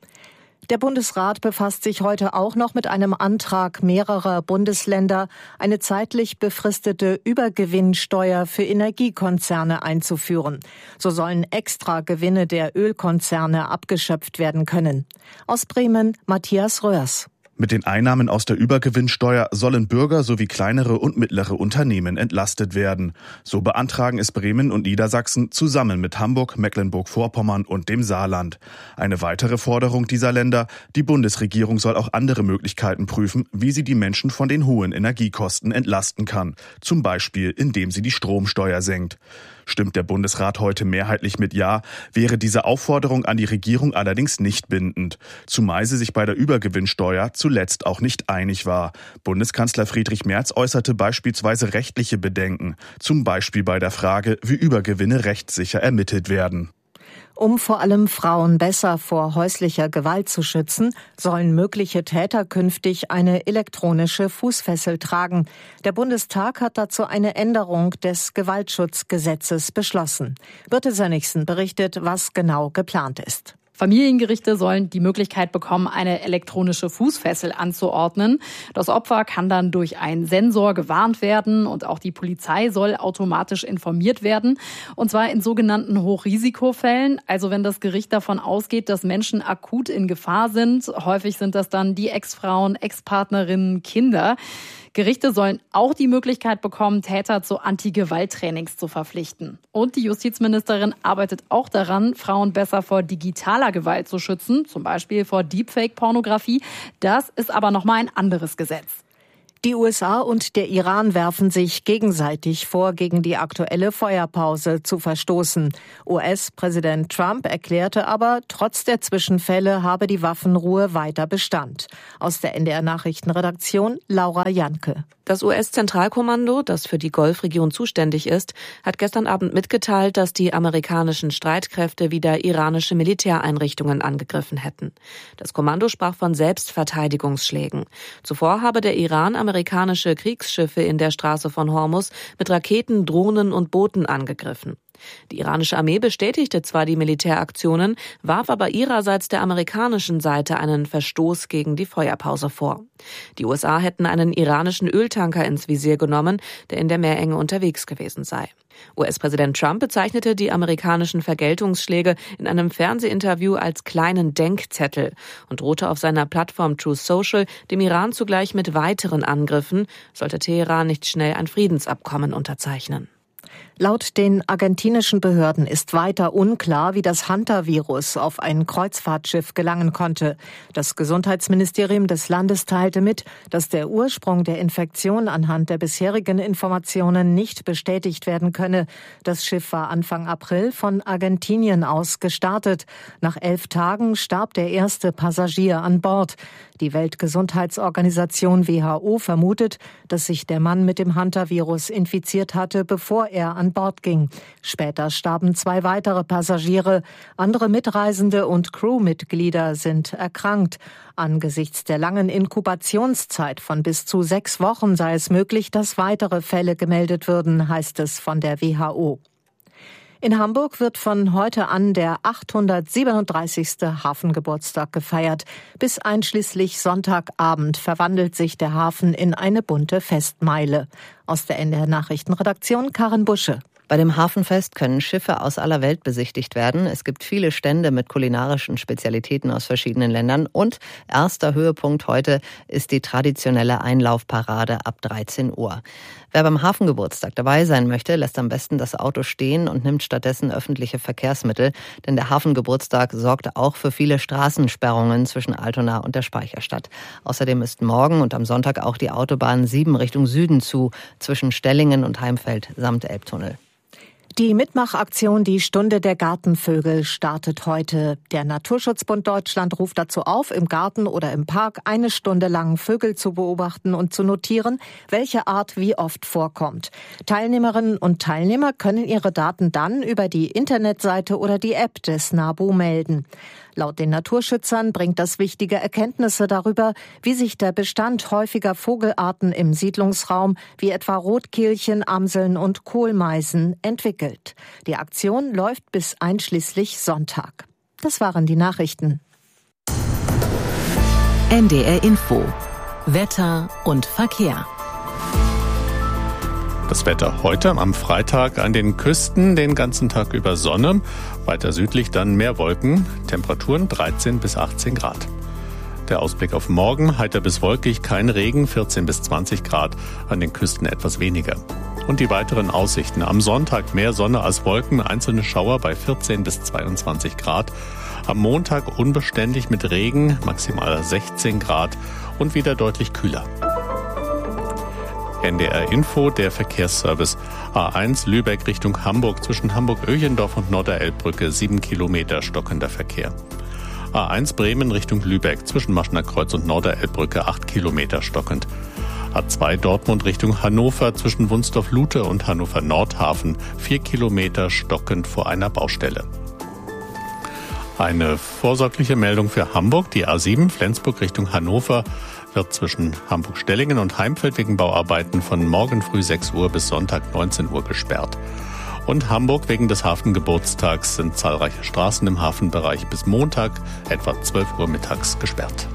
Der Bundesrat befasst sich heute auch noch mit einem Antrag mehrerer Bundesländer, eine zeitlich befristete Übergewinnsteuer für Energiekonzerne einzuführen. So sollen Extragewinne der Ölkonzerne abgeschöpft werden können. Aus Bremen Matthias Röhrs. Mit den Einnahmen aus der Übergewinnsteuer sollen Bürger sowie kleinere und mittlere Unternehmen entlastet werden. So beantragen es Bremen und Niedersachsen zusammen mit Hamburg, Mecklenburg-Vorpommern und dem Saarland. Eine weitere Forderung dieser Länder: Die Bundesregierung soll auch andere Möglichkeiten prüfen, wie sie die Menschen von den hohen Energiekosten entlasten kann. Zum Beispiel, indem sie die Stromsteuer senkt. Stimmt der Bundesrat heute mehrheitlich mit Ja, wäre diese Aufforderung an die Regierung allerdings nicht bindend. Zumal sie sich bei der Übergewinnsteuer zuletzt auch nicht einig war. Bundeskanzler Friedrich Merz äußerte beispielsweise rechtliche Bedenken, zum Beispiel bei der Frage, wie Übergewinne rechtssicher ermittelt werden. Um vor allem Frauen besser vor häuslicher Gewalt zu schützen, sollen mögliche Täter künftig eine elektronische Fußfessel tragen. Der Bundestag hat dazu eine Änderung des Gewaltschutzgesetzes beschlossen. Birte Sönnigsen berichtet, was genau geplant ist. Familiengerichte sollen die Möglichkeit bekommen, eine elektronische Fußfessel anzuordnen. Das Opfer kann dann durch einen Sensor gewarnt werden und auch die Polizei soll automatisch informiert werden. Und zwar in sogenannten Hochrisikofällen, also wenn das Gericht davon ausgeht, dass Menschen akut in Gefahr sind. Häufig sind das dann die Ex-Frauen, Ex-Partnerinnen, Kinder. Gerichte sollen auch die Möglichkeit bekommen, Täter zu Anti-Gewalt-Trainings zu verpflichten. Und die Justizministerin arbeitet auch daran, Frauen besser vor digitaler Gewalt zu schützen, zum Beispiel vor Deepfake-Pornografie. Das ist aber nochmal ein anderes Gesetz. Die U S A und der Iran werfen sich gegenseitig vor, gegen die aktuelle Feuerpause zu verstoßen. U S-Präsident Trump erklärte aber, trotz der Zwischenfälle habe die Waffenruhe weiter Bestand. Aus der N D R-Nachrichtenredaktion Laura Janke. Das U S-Zentralkommando, das für die Golfregion zuständig ist, hat gestern Abend mitgeteilt, dass die amerikanischen Streitkräfte wieder iranische Militäreinrichtungen angegriffen hätten. Das Kommando sprach von Selbstverteidigungsschlägen. Zuvor habe der Iran amerikanische Kriegsschiffe in der Straße von Hormuz mit Raketen, Drohnen und Booten angegriffen. Die iranische Armee bestätigte zwar die Militäraktionen, warf aber ihrerseits der amerikanischen Seite einen Verstoß gegen die Feuerpause vor. Die U S A hätten einen iranischen Öltanker ins Visier genommen, der in der Meerenge unterwegs gewesen sei. U S-Präsident Trump bezeichnete die amerikanischen Vergeltungsschläge in einem Fernsehinterview als kleinen Denkzettel und drohte auf seiner Plattform Truth Social dem Iran zugleich mit weiteren Angriffen, sollte Teheran nicht schnell ein Friedensabkommen unterzeichnen. Laut den argentinischen Behörden ist weiter unklar, wie das Hunter-Virus auf ein Kreuzfahrtschiff gelangen konnte. Das Gesundheitsministerium des Landes teilte mit, dass der Ursprung der Infektion anhand der bisherigen Informationen nicht bestätigt werden könne. Das Schiff war Anfang April von Argentinien aus gestartet. Nach elf Tagen starb der erste Passagier an Bord. Die Weltgesundheitsorganisation W H O vermutet, dass sich der Mann mit dem Hunter-Virus infiziert hatte, bevor er an Bord ging. Später starben zwei weitere Passagiere. Andere Mitreisende und Crewmitglieder sind erkrankt. Angesichts der langen Inkubationszeit von bis zu sechs Wochen sei es möglich, dass weitere Fälle gemeldet würden, heißt es von der W H O. In Hamburg wird von heute an der achthundertsiebenunddreißigste Hafengeburtstag gefeiert. Bis einschließlich Sonntagabend verwandelt sich der Hafen in eine bunte Festmeile. Aus der N D R-Nachrichtenredaktion Karin Busche. Bei dem Hafenfest können Schiffe aus aller Welt besichtigt werden. Es gibt viele Stände mit kulinarischen Spezialitäten aus verschiedenen Ländern. Und erster Höhepunkt heute ist die traditionelle Einlaufparade ab dreizehn Uhr. Wer beim Hafengeburtstag dabei sein möchte, lässt am besten das Auto stehen und nimmt stattdessen öffentliche Verkehrsmittel. Denn der Hafengeburtstag sorgt auch für viele Straßensperrungen zwischen Altona und der Speicherstadt. Außerdem ist morgen und am Sonntag auch die Autobahn sieben Richtung Süden zu, zwischen Stellingen und Heimfeld samt Elbtunnel. Die Mitmachaktion Die Stunde der Gartenvögel startet heute. Der Naturschutzbund Deutschland ruft dazu auf, im Garten oder im Park eine Stunde lang Vögel zu beobachten und zu notieren, welche Art wie oft vorkommt. Teilnehmerinnen und Teilnehmer können ihre Daten dann über die Internetseite oder die App des NABU melden. Laut den Naturschützern bringt das wichtige Erkenntnisse darüber, wie sich der Bestand häufiger Vogelarten im Siedlungsraum, wie etwa Rotkehlchen, Amseln und Kohlmeisen, entwickelt. Die Aktion läuft bis einschließlich Sonntag. Das waren die Nachrichten. N D R Info. Wetter und Verkehr. Das Wetter heute am Freitag an den Küsten den ganzen Tag über Sonne, weiter südlich dann mehr Wolken, Temperaturen dreizehn bis achtzehn Grad. Der Ausblick auf morgen, heiter bis wolkig, kein Regen, vierzehn bis zwanzig Grad, an den Küsten etwas weniger. Und die weiteren Aussichten: am Sonntag mehr Sonne als Wolken, einzelne Schauer bei vierzehn bis zweiundzwanzig Grad. Am Montag unbeständig mit Regen, maximal sechzehn Grad und wieder deutlich kühler. N D R Info, der Verkehrsservice. A eins Lübeck Richtung Hamburg, zwischen Hamburg-Öchendorf und Norderelbbrücke, sieben Kilometer stockender Verkehr. A eins Bremen Richtung Lübeck, zwischen Maschner Kreuz und Norderelbbrücke, acht Kilometer stockend. A zwei Dortmund Richtung Hannover, zwischen Wunsdorf-Lute und Hannover-Nordhafen, vier Kilometer stockend vor einer Baustelle. Eine vorsorgliche Meldung für Hamburg, die A sieben Flensburg Richtung Hannover, wird zwischen Hamburg-Stellingen und Heimfeld wegen Bauarbeiten von morgen früh sechs Uhr bis Sonntag neunzehn Uhr gesperrt. Und Hamburg wegen des Hafengeburtstags sind zahlreiche Straßen im Hafenbereich bis Montag etwa zwölf Uhr mittags gesperrt.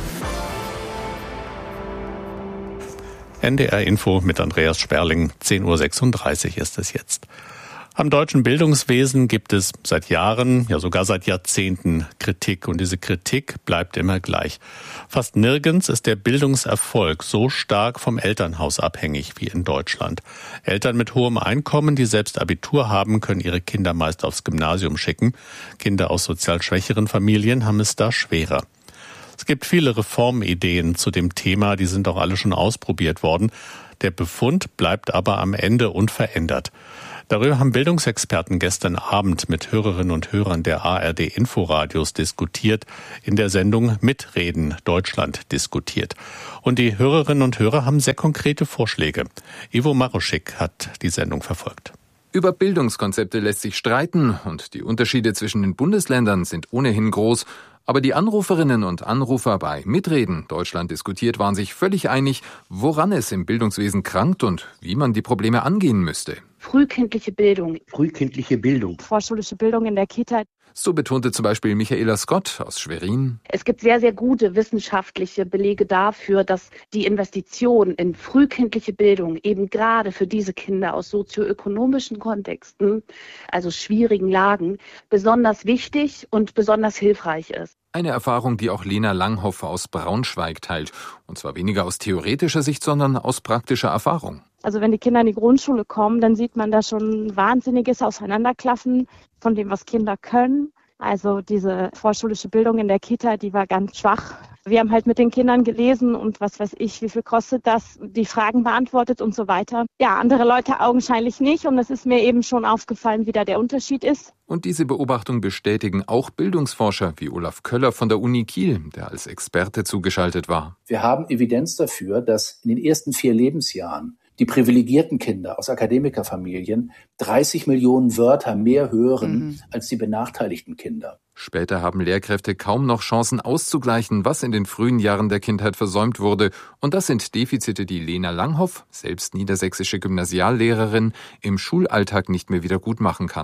N D R Info mit Andreas Sperling, zehn Uhr sechsunddreißig ist es jetzt. Am deutschen Bildungswesen gibt es seit Jahren, ja sogar seit Jahrzehnten Kritik. Und diese Kritik bleibt immer gleich. Fast nirgends ist der Bildungserfolg so stark vom Elternhaus abhängig wie in Deutschland. Eltern mit hohem Einkommen, die selbst Abitur haben, können ihre Kinder meist aufs Gymnasium schicken. Kinder aus sozial schwächeren Familien haben es da schwerer. Es gibt viele Reformideen zu dem Thema, die sind auch alle schon ausprobiert worden. Der Befund bleibt aber am Ende unverändert. Darüber haben Bildungsexperten gestern Abend mit Hörerinnen und Hörern der A R D-Inforadios diskutiert, in der Sendung Mitreden Deutschland diskutiert. Und die Hörerinnen und Hörer haben sehr konkrete Vorschläge. Ivo Maruschik hat die Sendung verfolgt. Über Bildungskonzepte lässt sich streiten und die Unterschiede zwischen den Bundesländern sind ohnehin groß. Aber die Anruferinnen und Anrufer bei Mitreden Deutschland diskutiert waren sich völlig einig, woran es im Bildungswesen krankt und wie man die Probleme angehen müsste. Frühkindliche Bildung. Frühkindliche Bildung. Vorschulische Bildung in der Kita. So betonte zum Beispiel Michaela Scott aus Schwerin. Es gibt sehr, sehr gute wissenschaftliche Belege dafür, dass die Investition in frühkindliche Bildung eben gerade für diese Kinder aus sozioökonomischen Kontexten, also schwierigen Lagen, besonders wichtig und besonders hilfreich ist. Eine Erfahrung, die auch Lena Langhoff aus Braunschweig teilt. Und zwar weniger aus theoretischer Sicht, sondern aus praktischer Erfahrung. Also wenn die Kinder in die Grundschule kommen, dann sieht man da schon ein wahnsinniges Auseinanderklaffen von dem, was Kinder können. Also diese vorschulische Bildung in der Kita, die war ganz schwach. Wir haben halt mit den Kindern gelesen und was weiß ich, wie viel kostet das, die Fragen beantwortet und so weiter. Ja, andere Leute augenscheinlich nicht und es ist mir eben schon aufgefallen, wie da der Unterschied ist. Und diese Beobachtung bestätigen auch Bildungsforscher wie Olaf Köller von der Uni Kiel, der als Experte zugeschaltet war. Wir haben Evidenz dafür, dass in den ersten vier Lebensjahren die privilegierten Kinder aus Akademikerfamilien dreißig Millionen Wörter mehr hören mhm. als die benachteiligten Kinder. Später haben Lehrkräfte kaum noch Chancen auszugleichen, was in den frühen Jahren der Kindheit versäumt wurde. Und das sind Defizite, die Lena Langhoff, selbst niedersächsische Gymnasiallehrerin, im Schulalltag nicht mehr wieder gut machen kann.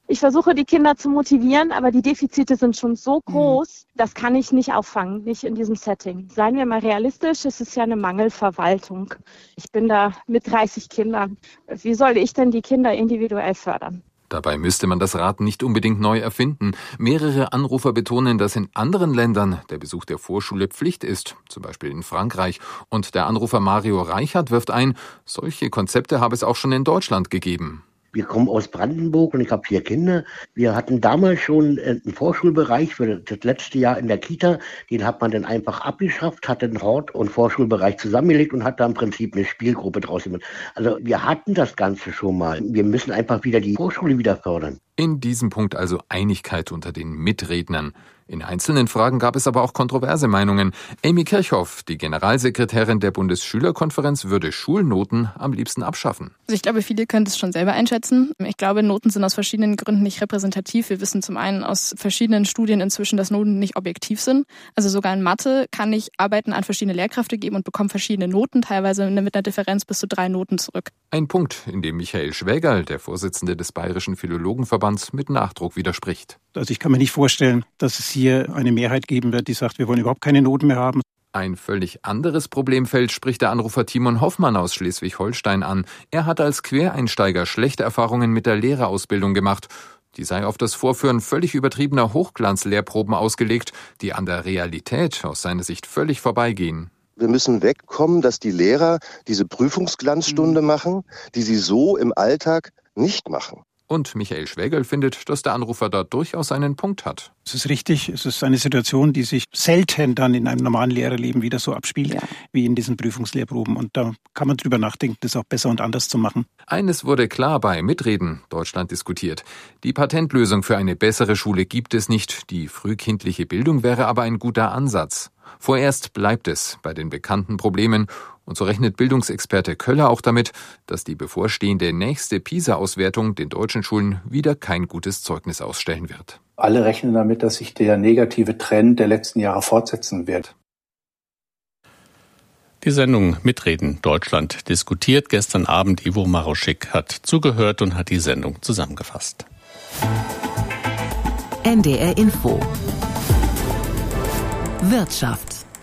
Ich versuche, die Kinder zu motivieren, aber die Defizite sind schon so groß, das kann ich nicht auffangen, nicht in diesem Setting. Seien wir mal realistisch, es ist ja eine Mangelverwaltung. Ich bin da mit dreißig Kindern. Wie soll ich denn die Kinder individuell fördern? Dabei müsste man das Rad nicht unbedingt neu erfinden. Mehrere Anrufer betonen, dass in anderen Ländern der Besuch der Vorschule Pflicht ist, zum Beispiel in Frankreich. Und der Anrufer Mario Reichert wirft ein, solche Konzepte habe es auch schon in Deutschland gegeben. Wir kommen aus Brandenburg und ich habe vier Kinder. Wir hatten damals schon einen Vorschulbereich für das letzte Jahr in der Kita. Den hat man dann einfach abgeschafft, hat den Hort- und Vorschulbereich zusammengelegt und hat da im Prinzip eine Spielgruppe draus gemacht. Also wir hatten das Ganze schon mal. Wir müssen einfach wieder die Vorschule wieder fördern. In diesem Punkt also Einigkeit unter den Mitrednern. In einzelnen Fragen gab es aber auch kontroverse Meinungen. Amy Kirchhoff, die Generalsekretärin der Bundesschülerkonferenz, würde Schulnoten am liebsten abschaffen. Also ich glaube, viele können es schon selber einschätzen. Ich glaube, Noten sind aus verschiedenen Gründen nicht repräsentativ. Wir wissen zum einen aus verschiedenen Studien inzwischen, dass Noten nicht objektiv sind. Also sogar in Mathe kann ich Arbeiten an verschiedene Lehrkräfte geben und bekomme verschiedene Noten, teilweise mit einer Differenz bis zu drei Noten zurück. Ein Punkt, in dem Michael Schwägerl, der Vorsitzende des Bayerischen Philologenverbands, mit Nachdruck widerspricht. Also ich kann mir nicht vorstellen, dass es hier eine Mehrheit geben wird, die sagt, wir wollen überhaupt keine Noten mehr haben. Ein völlig anderes Problemfeld spricht der Anrufer Timon Hoffmann aus Schleswig-Holstein an. Er hat als Quereinsteiger schlechte Erfahrungen mit der Lehrerausbildung gemacht. Die sei auf das Vorführen völlig übertriebener Hochglanzlehrproben ausgelegt, die an der Realität aus seiner Sicht völlig vorbeigehen. Wir müssen wegkommen, dass die Lehrer diese Prüfungsglanzstunde machen, die sie so im Alltag nicht machen. Und Michael Schwägerl findet, dass der Anrufer da durchaus einen Punkt hat. Es ist richtig, es ist eine Situation, die sich selten dann in einem normalen Lehrerleben wieder so abspielt, ja, wie in diesen Prüfungslehrproben. Und da kann man drüber nachdenken, das auch besser und anders zu machen. Eines wurde klar bei Mitreden, Deutschland diskutiert. Die Patentlösung für eine bessere Schule gibt es nicht. Die frühkindliche Bildung wäre aber ein guter Ansatz. Vorerst bleibt es bei den bekannten Problemen. Und so rechnet Bildungsexperte Köller auch damit, dass die bevorstehende nächste PISA-Auswertung den deutschen Schulen wieder kein gutes Zeugnis ausstellen wird. Alle rechnen damit, dass sich der negative Trend der letzten Jahre fortsetzen wird. Die Sendung Mitreden Deutschland diskutiert. Gestern Abend Ivo Maroschik hat zugehört und hat die Sendung zusammengefasst. N D R Info Wirtschaft.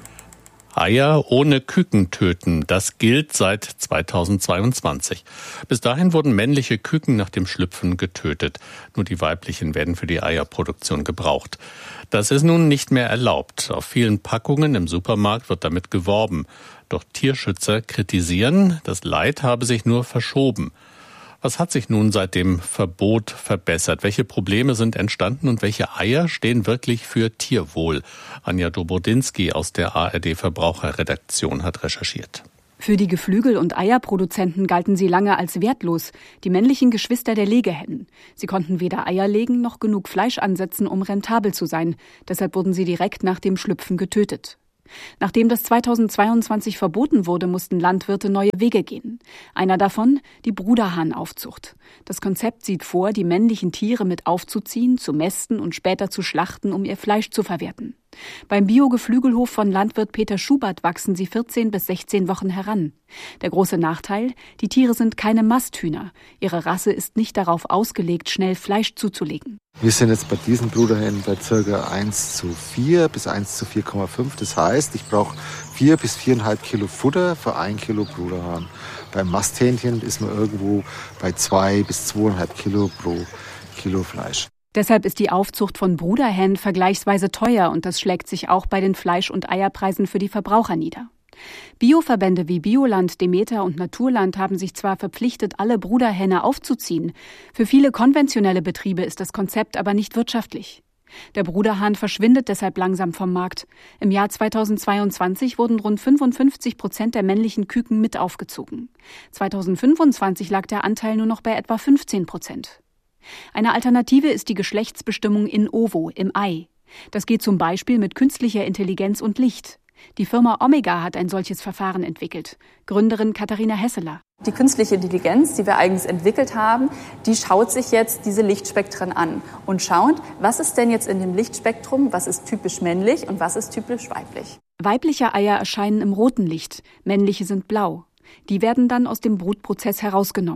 Eier ohne Küken töten, das gilt seit zweitausendzweiundzwanzig. Bis dahin wurden männliche Küken nach dem Schlüpfen getötet. Nur die weiblichen werden für die Eierproduktion gebraucht. Das ist nun nicht mehr erlaubt. Auf vielen Packungen im Supermarkt wird damit geworben. Doch Tierschützer kritisieren, das Leid habe sich nur verschoben. Was hat sich nun seit dem Verbot verbessert? Welche Probleme sind entstanden und welche Eier stehen wirklich für Tierwohl? Anja Dobrodinsky aus der A R D-Verbraucherredaktion hat recherchiert. Für die Geflügel- und Eierproduzenten galten sie lange als wertlos, die männlichen Geschwister der Legehennen. Sie konnten weder Eier legen noch genug Fleisch ansetzen, um rentabel zu sein. Deshalb wurden sie direkt nach dem Schlüpfen getötet. Nachdem das zweitausendzweiundzwanzig verboten wurde, mussten Landwirte neue Wege gehen. Einer davon die Bruderhahnaufzucht. Das Konzept sieht vor, die männlichen Tiere mit aufzuziehen, zu mästen und später zu schlachten, um ihr Fleisch zu verwerten. Beim Bio-Geflügelhof von Landwirt Peter Schubert wachsen sie vierzehn bis sechzehn Wochen heran. Der große Nachteil, die Tiere sind keine Masthühner. Ihre Rasse ist nicht darauf ausgelegt, schnell Fleisch zuzulegen. Wir sind jetzt bei diesen Bruderhennen bei ca. eins zu vier bis eins zu vier Komma fünf. Das heißt, ich brauche vier bis viereinhalb Kilo Futter für ein Kilo Bruderhahn. Beim Masthähnchen ist man irgendwo bei zwei bis zweieinhalb Kilo pro Kilo Fleisch. Deshalb ist die Aufzucht von Bruderhennen vergleichsweise teuer und das schlägt sich auch bei den Fleisch- und Eierpreisen für die Verbraucher nieder. Bioverbände wie Bioland, Demeter und Naturland haben sich zwar verpflichtet, alle Bruderhähne aufzuziehen. Für viele konventionelle Betriebe ist das Konzept aber nicht wirtschaftlich. Der Bruderhahn verschwindet deshalb langsam vom Markt. Im Jahr zweitausendzweiundzwanzig wurden rund fünfundfünfzig Prozent der männlichen Küken mit aufgezogen. zweitausendfünfundzwanzig lag der Anteil nur noch bei etwa fünfzehn Prozent. Eine Alternative ist die Geschlechtsbestimmung in ovo, im Ei. Das geht zum Beispiel mit künstlicher Intelligenz und Licht. Die Firma Omega hat ein solches Verfahren entwickelt. Gründerin Katharina Hesseler. Die künstliche Intelligenz, die wir eigens entwickelt haben, die schaut sich jetzt diese Lichtspektren an und schaut, was ist denn jetzt in dem Lichtspektrum, was ist typisch männlich und was ist typisch weiblich. Weibliche Eier erscheinen im roten Licht, männliche sind blau. Die werden dann aus dem Brutprozess herausgenommen.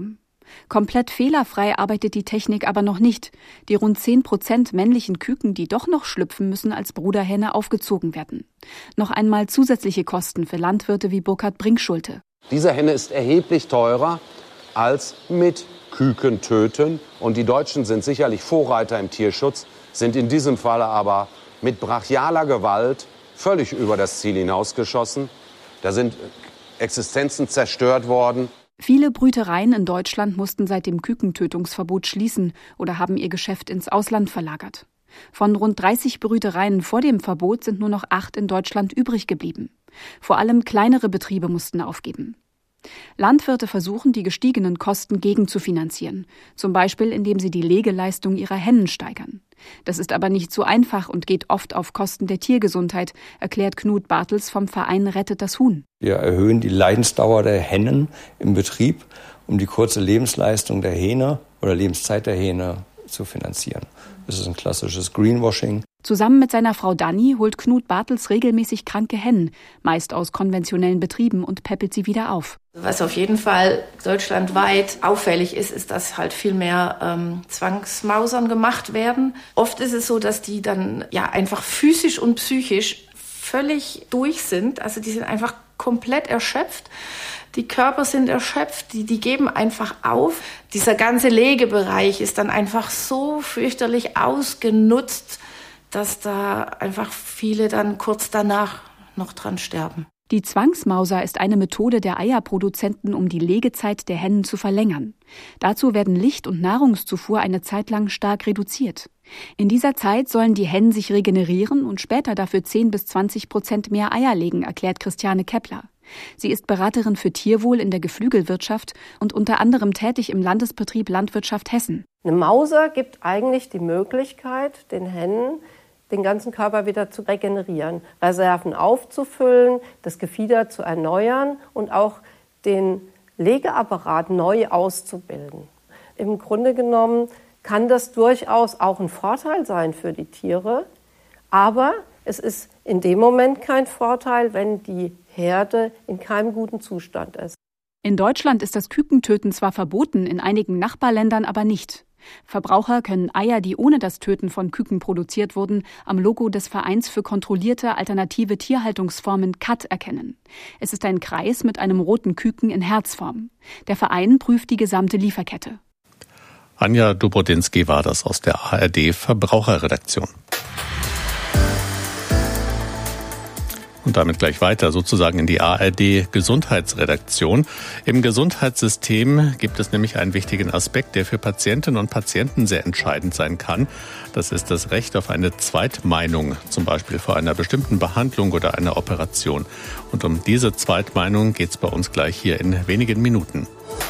Komplett fehlerfrei arbeitet die Technik aber noch nicht. Die rund zehn Prozent männlichen Küken, die doch noch schlüpfen, müssen als Bruderhenne aufgezogen werden. Noch einmal zusätzliche Kosten für Landwirte wie Burkhard Brinkschulte. Diese Henne ist erheblich teurer als mit Küken töten. Und die Deutschen sind sicherlich Vorreiter im Tierschutz, sind in diesem Falle aber mit brachialer Gewalt völlig über das Ziel hinausgeschossen. Da sind Existenzen zerstört worden. Viele Brütereien in Deutschland mussten seit dem Kükentötungsverbot schließen oder haben ihr Geschäft ins Ausland verlagert. Von rund dreißig Brütereien vor dem Verbot sind nur noch acht in Deutschland übrig geblieben. Vor allem kleinere Betriebe mussten aufgeben. Landwirte versuchen, die gestiegenen Kosten gegenzufinanzieren, zum Beispiel indem sie die Legeleistung ihrer Hennen steigern. Das ist aber nicht so einfach und geht oft auf Kosten der Tiergesundheit, erklärt Knut Bartels vom Verein Rettet das Huhn. Wir erhöhen die Leidensdauer der Hennen im Betrieb, um die kurze Lebensleistung der Hähne oder Lebenszeit der Hähne zu finanzieren. Das ist ein klassisches Greenwashing. Zusammen mit seiner Frau Dani holt Knut Bartels regelmäßig kranke Hennen, meist aus konventionellen Betrieben, und päppelt sie wieder auf. Was auf jeden Fall deutschlandweit auffällig ist, ist, dass halt viel mehr ähm, Zwangsmausern gemacht werden. Oft ist es so, dass die dann ja einfach physisch und psychisch völlig durch sind. Also die sind einfach komplett erschöpft. Die Körper sind erschöpft, die, die geben einfach auf. Dieser ganze Legebereich ist dann einfach so fürchterlich ausgenutzt, dass da einfach viele dann kurz danach noch dran sterben. Die Zwangsmauser ist eine Methode der Eierproduzenten, um die Legezeit der Hennen zu verlängern. Dazu werden Licht- und Nahrungszufuhr eine Zeit lang stark reduziert. In dieser Zeit sollen die Hennen sich regenerieren und später dafür zehn bis zwanzig Prozent mehr Eier legen, erklärt Christiane Kepler. Sie ist Beraterin für Tierwohl in der Geflügelwirtschaft und unter anderem tätig im Landesbetrieb Landwirtschaft Hessen. Eine Mauser gibt eigentlich die Möglichkeit, den Hennen den ganzen Körper wieder zu regenerieren, Reserven aufzufüllen, das Gefieder zu erneuern und auch den Legeapparat neu auszubilden. Im Grunde genommen kann das durchaus auch ein Vorteil sein für die Tiere, aber es ist in dem Moment kein Vorteil, wenn die Herde in keinem guten Zustand ist. In Deutschland ist das Kükentöten zwar verboten, in einigen Nachbarländern aber nicht. Verbraucher können Eier, die ohne das Töten von Küken produziert wurden, am Logo des Vereins für kontrollierte alternative Tierhaltungsformen C A T erkennen. Es ist ein Kreis mit einem roten Küken in Herzform. Der Verein prüft die gesamte Lieferkette. Anja Dobrodinsky war das aus der A R D Verbraucherredaktion. Und damit gleich weiter, sozusagen in die A R D Gesundheitsredaktion. Im Gesundheitssystem gibt es nämlich einen wichtigen Aspekt, der für Patientinnen und Patienten sehr entscheidend sein kann. Das ist das Recht auf eine Zweitmeinung, zum Beispiel vor einer bestimmten Behandlung oder einer Operation. Und um diese Zweitmeinung geht es bei uns gleich hier in wenigen Minuten.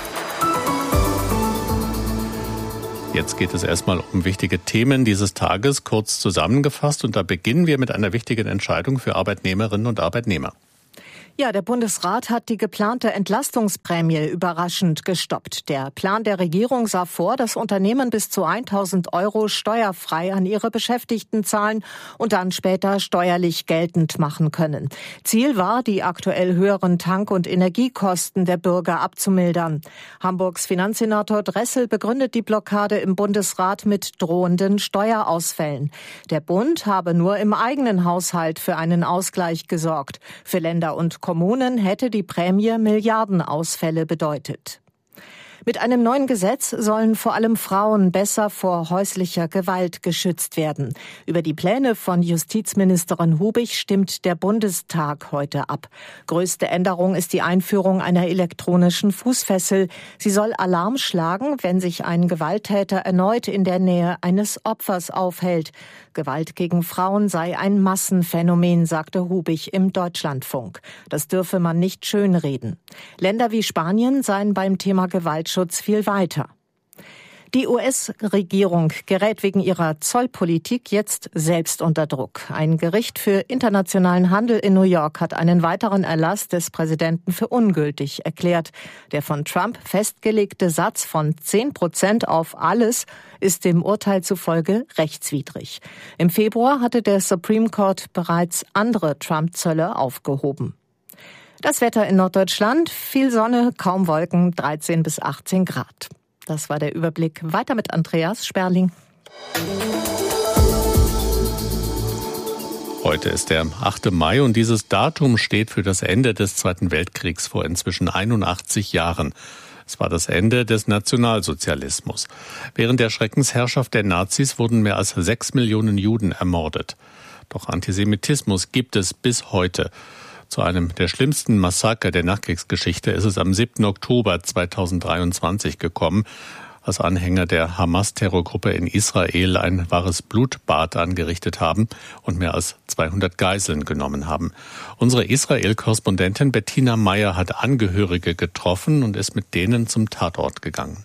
Jetzt geht es erstmal um wichtige Themen dieses Tages, kurz zusammengefasst. Und da beginnen wir mit einer wichtigen Entscheidung für Arbeitnehmerinnen und Arbeitnehmer. Ja, der Bundesrat hat die geplante Entlastungsprämie überraschend gestoppt. Der Plan der Regierung sah vor, dass Unternehmen bis zu tausend Euro steuerfrei an ihre Beschäftigten zahlen und dann später steuerlich geltend machen können. Ziel war, die aktuell höheren Tank- und Energiekosten der Bürger abzumildern. Hamburgs Finanzsenator Dressel begründet die Blockade im Bundesrat mit drohenden Steuerausfällen. Der Bund habe nur im eigenen Haushalt für einen Ausgleich gesorgt. Für Länder und Kommunen hätte die Prämie Milliardenausfälle bedeutet. Mit einem neuen Gesetz sollen vor allem Frauen besser vor häuslicher Gewalt geschützt werden. Über die Pläne von Justizministerin Hubig stimmt der Bundestag heute ab. Größte Änderung ist die Einführung einer elektronischen Fußfessel. Sie soll Alarm schlagen, wenn sich ein Gewalttäter erneut in der Nähe eines Opfers aufhält. Gewalt gegen Frauen sei ein Massenphänomen, sagte Hubig im Deutschlandfunk. Das dürfe man nicht schönreden. Länder wie Spanien seien beim Thema Gewaltschutz viel weiter. Die U S-Regierung gerät wegen ihrer Zollpolitik jetzt selbst unter Druck. Ein Gericht für internationalen Handel in New York hat einen weiteren Erlass des Präsidenten für ungültig erklärt. Der von Trump festgelegte Satz von zehn Prozent auf alles ist dem Urteil zufolge rechtswidrig. Im Februar hatte der Supreme Court bereits andere Trump-Zölle aufgehoben. Das Wetter in Norddeutschland, viel Sonne, kaum Wolken, dreizehn bis achtzehn Grad. Das war der Überblick. Weiter mit Andreas Sperling. Heute ist der achte Mai und dieses Datum steht für das Ende des Zweiten Weltkriegs vor inzwischen einundachtzig Jahren. Es war das Ende des Nationalsozialismus. Während der Schreckensherrschaft der Nazis wurden mehr als sechs Millionen Juden ermordet. Doch Antisemitismus gibt es bis heute. Zu einem der schlimmsten Massaker der Nachkriegsgeschichte ist es am siebten Oktober zweitausenddreiundzwanzig gekommen, als Anhänger der Hamas-Terrorgruppe in Israel ein wahres Blutbad angerichtet haben und mehr als zweihundert Geiseln genommen haben. Unsere Israel-Korrespondentin Bettina Meyer hat Angehörige getroffen und ist mit denen zum Tatort gegangen.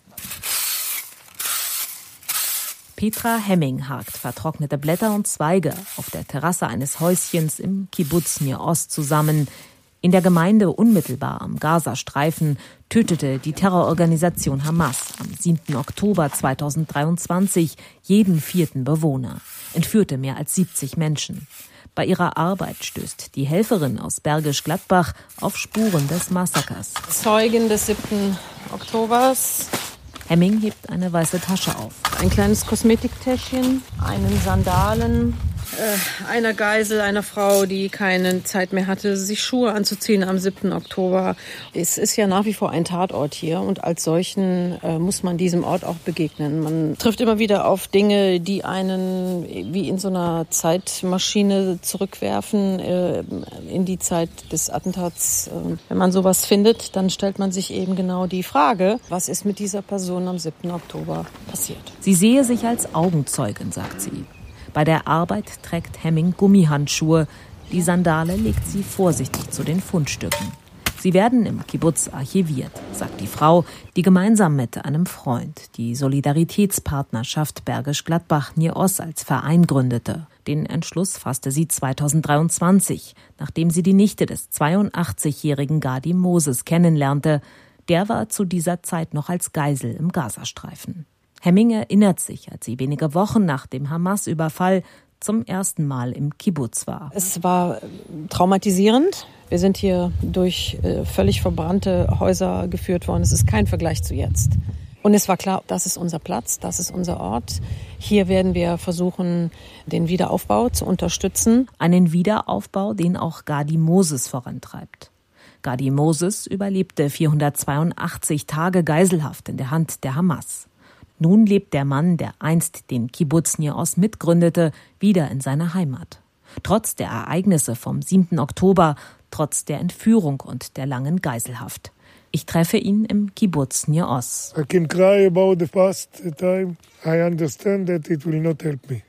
Petra Hemming hakt vertrocknete Blätter und Zweige auf der Terrasse eines Häuschens im Kibbuz Nir Oz zusammen. In der Gemeinde unmittelbar am Gazastreifen tötete die Terrororganisation Hamas am siebten Oktober zweitausenddreiundzwanzig jeden vierten Bewohner, entführte mehr als siebzig Menschen. Bei ihrer Arbeit stößt die Helferin aus Bergisch Gladbach auf Spuren des Massakers. Zeugen des siebten Oktobers. Hemming hebt eine weiße Tasche auf. Ein kleines Kosmetiktäschchen, einen Sandalen, äh, einer Geisel, einer Frau, die keine Zeit mehr hatte, sich Schuhe anzuziehen am siebten Oktober. Es ist ja nach wie vor ein Tatort hier und als solchen äh, muss man diesem Ort auch begegnen. Man trifft immer wieder auf Dinge, die einen wie in so einer Zeitmaschine zurückwerfen äh, in die Zeit des Attentats. Äh, wenn man sowas findet, dann stellt man sich eben genau die Frage, was ist mit dieser Person am siebten Oktober passiert. Sie sehe sich als Augenzeugin, sagt sie. Bei der Arbeit trägt Hemming Gummihandschuhe. Die Sandale legt sie vorsichtig zu den Fundstücken. Sie werden im Kibbuz archiviert, sagt die Frau, die gemeinsam mit einem Freund die Solidaritätspartnerschaft Bergisch Gladbach Nir Oz als Verein gründete. Den Entschluss fasste sie zweitausenddreiundzwanzig, nachdem sie die Nichte des zweiundachtzigjährigen Gadi Moses kennenlernte. Der war zu dieser Zeit noch als Geisel im Gazastreifen. Hemming erinnert sich, als sie wenige Wochen nach dem Hamas-Überfall zum ersten Mal im Kibbuz war. Es war traumatisierend. Wir sind hier durch äh, völlig verbrannte Häuser geführt worden. Es ist kein Vergleich zu jetzt. Und es war klar, das ist unser Platz, das ist unser Ort. Hier werden wir versuchen, den Wiederaufbau zu unterstützen. Einen Wiederaufbau, den auch Gadi Moses vorantreibt. Gadi Moses überlebte vierhundertzweiundachtzig Tage Geiselhaft in der Hand der Hamas. Nun lebt der Mann, der einst den Kibbuz Nir Oz mitgründete, wieder in seiner Heimat. Trotz der Ereignisse vom siebten Oktober, trotz der Entführung und der langen Geiselhaft. Ich treffe ihn im Kibbuz Nir Oz. I can cry about the past time. I understand that it will not help me.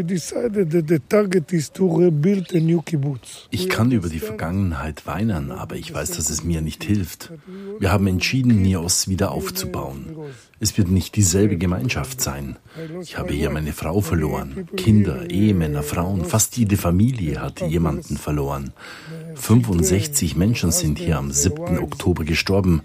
Ich kann über die Vergangenheit weinen, aber ich weiß, dass es mir nicht hilft. Wir haben entschieden, Nir Oz wieder aufzubauen. Es wird nicht dieselbe Gemeinschaft sein. Ich habe hier meine Frau verloren. Kinder, Ehemänner, Frauen, fast jede Familie hat jemanden verloren. fünfundsechzig Menschen sind hier am siebten Oktober gestorben.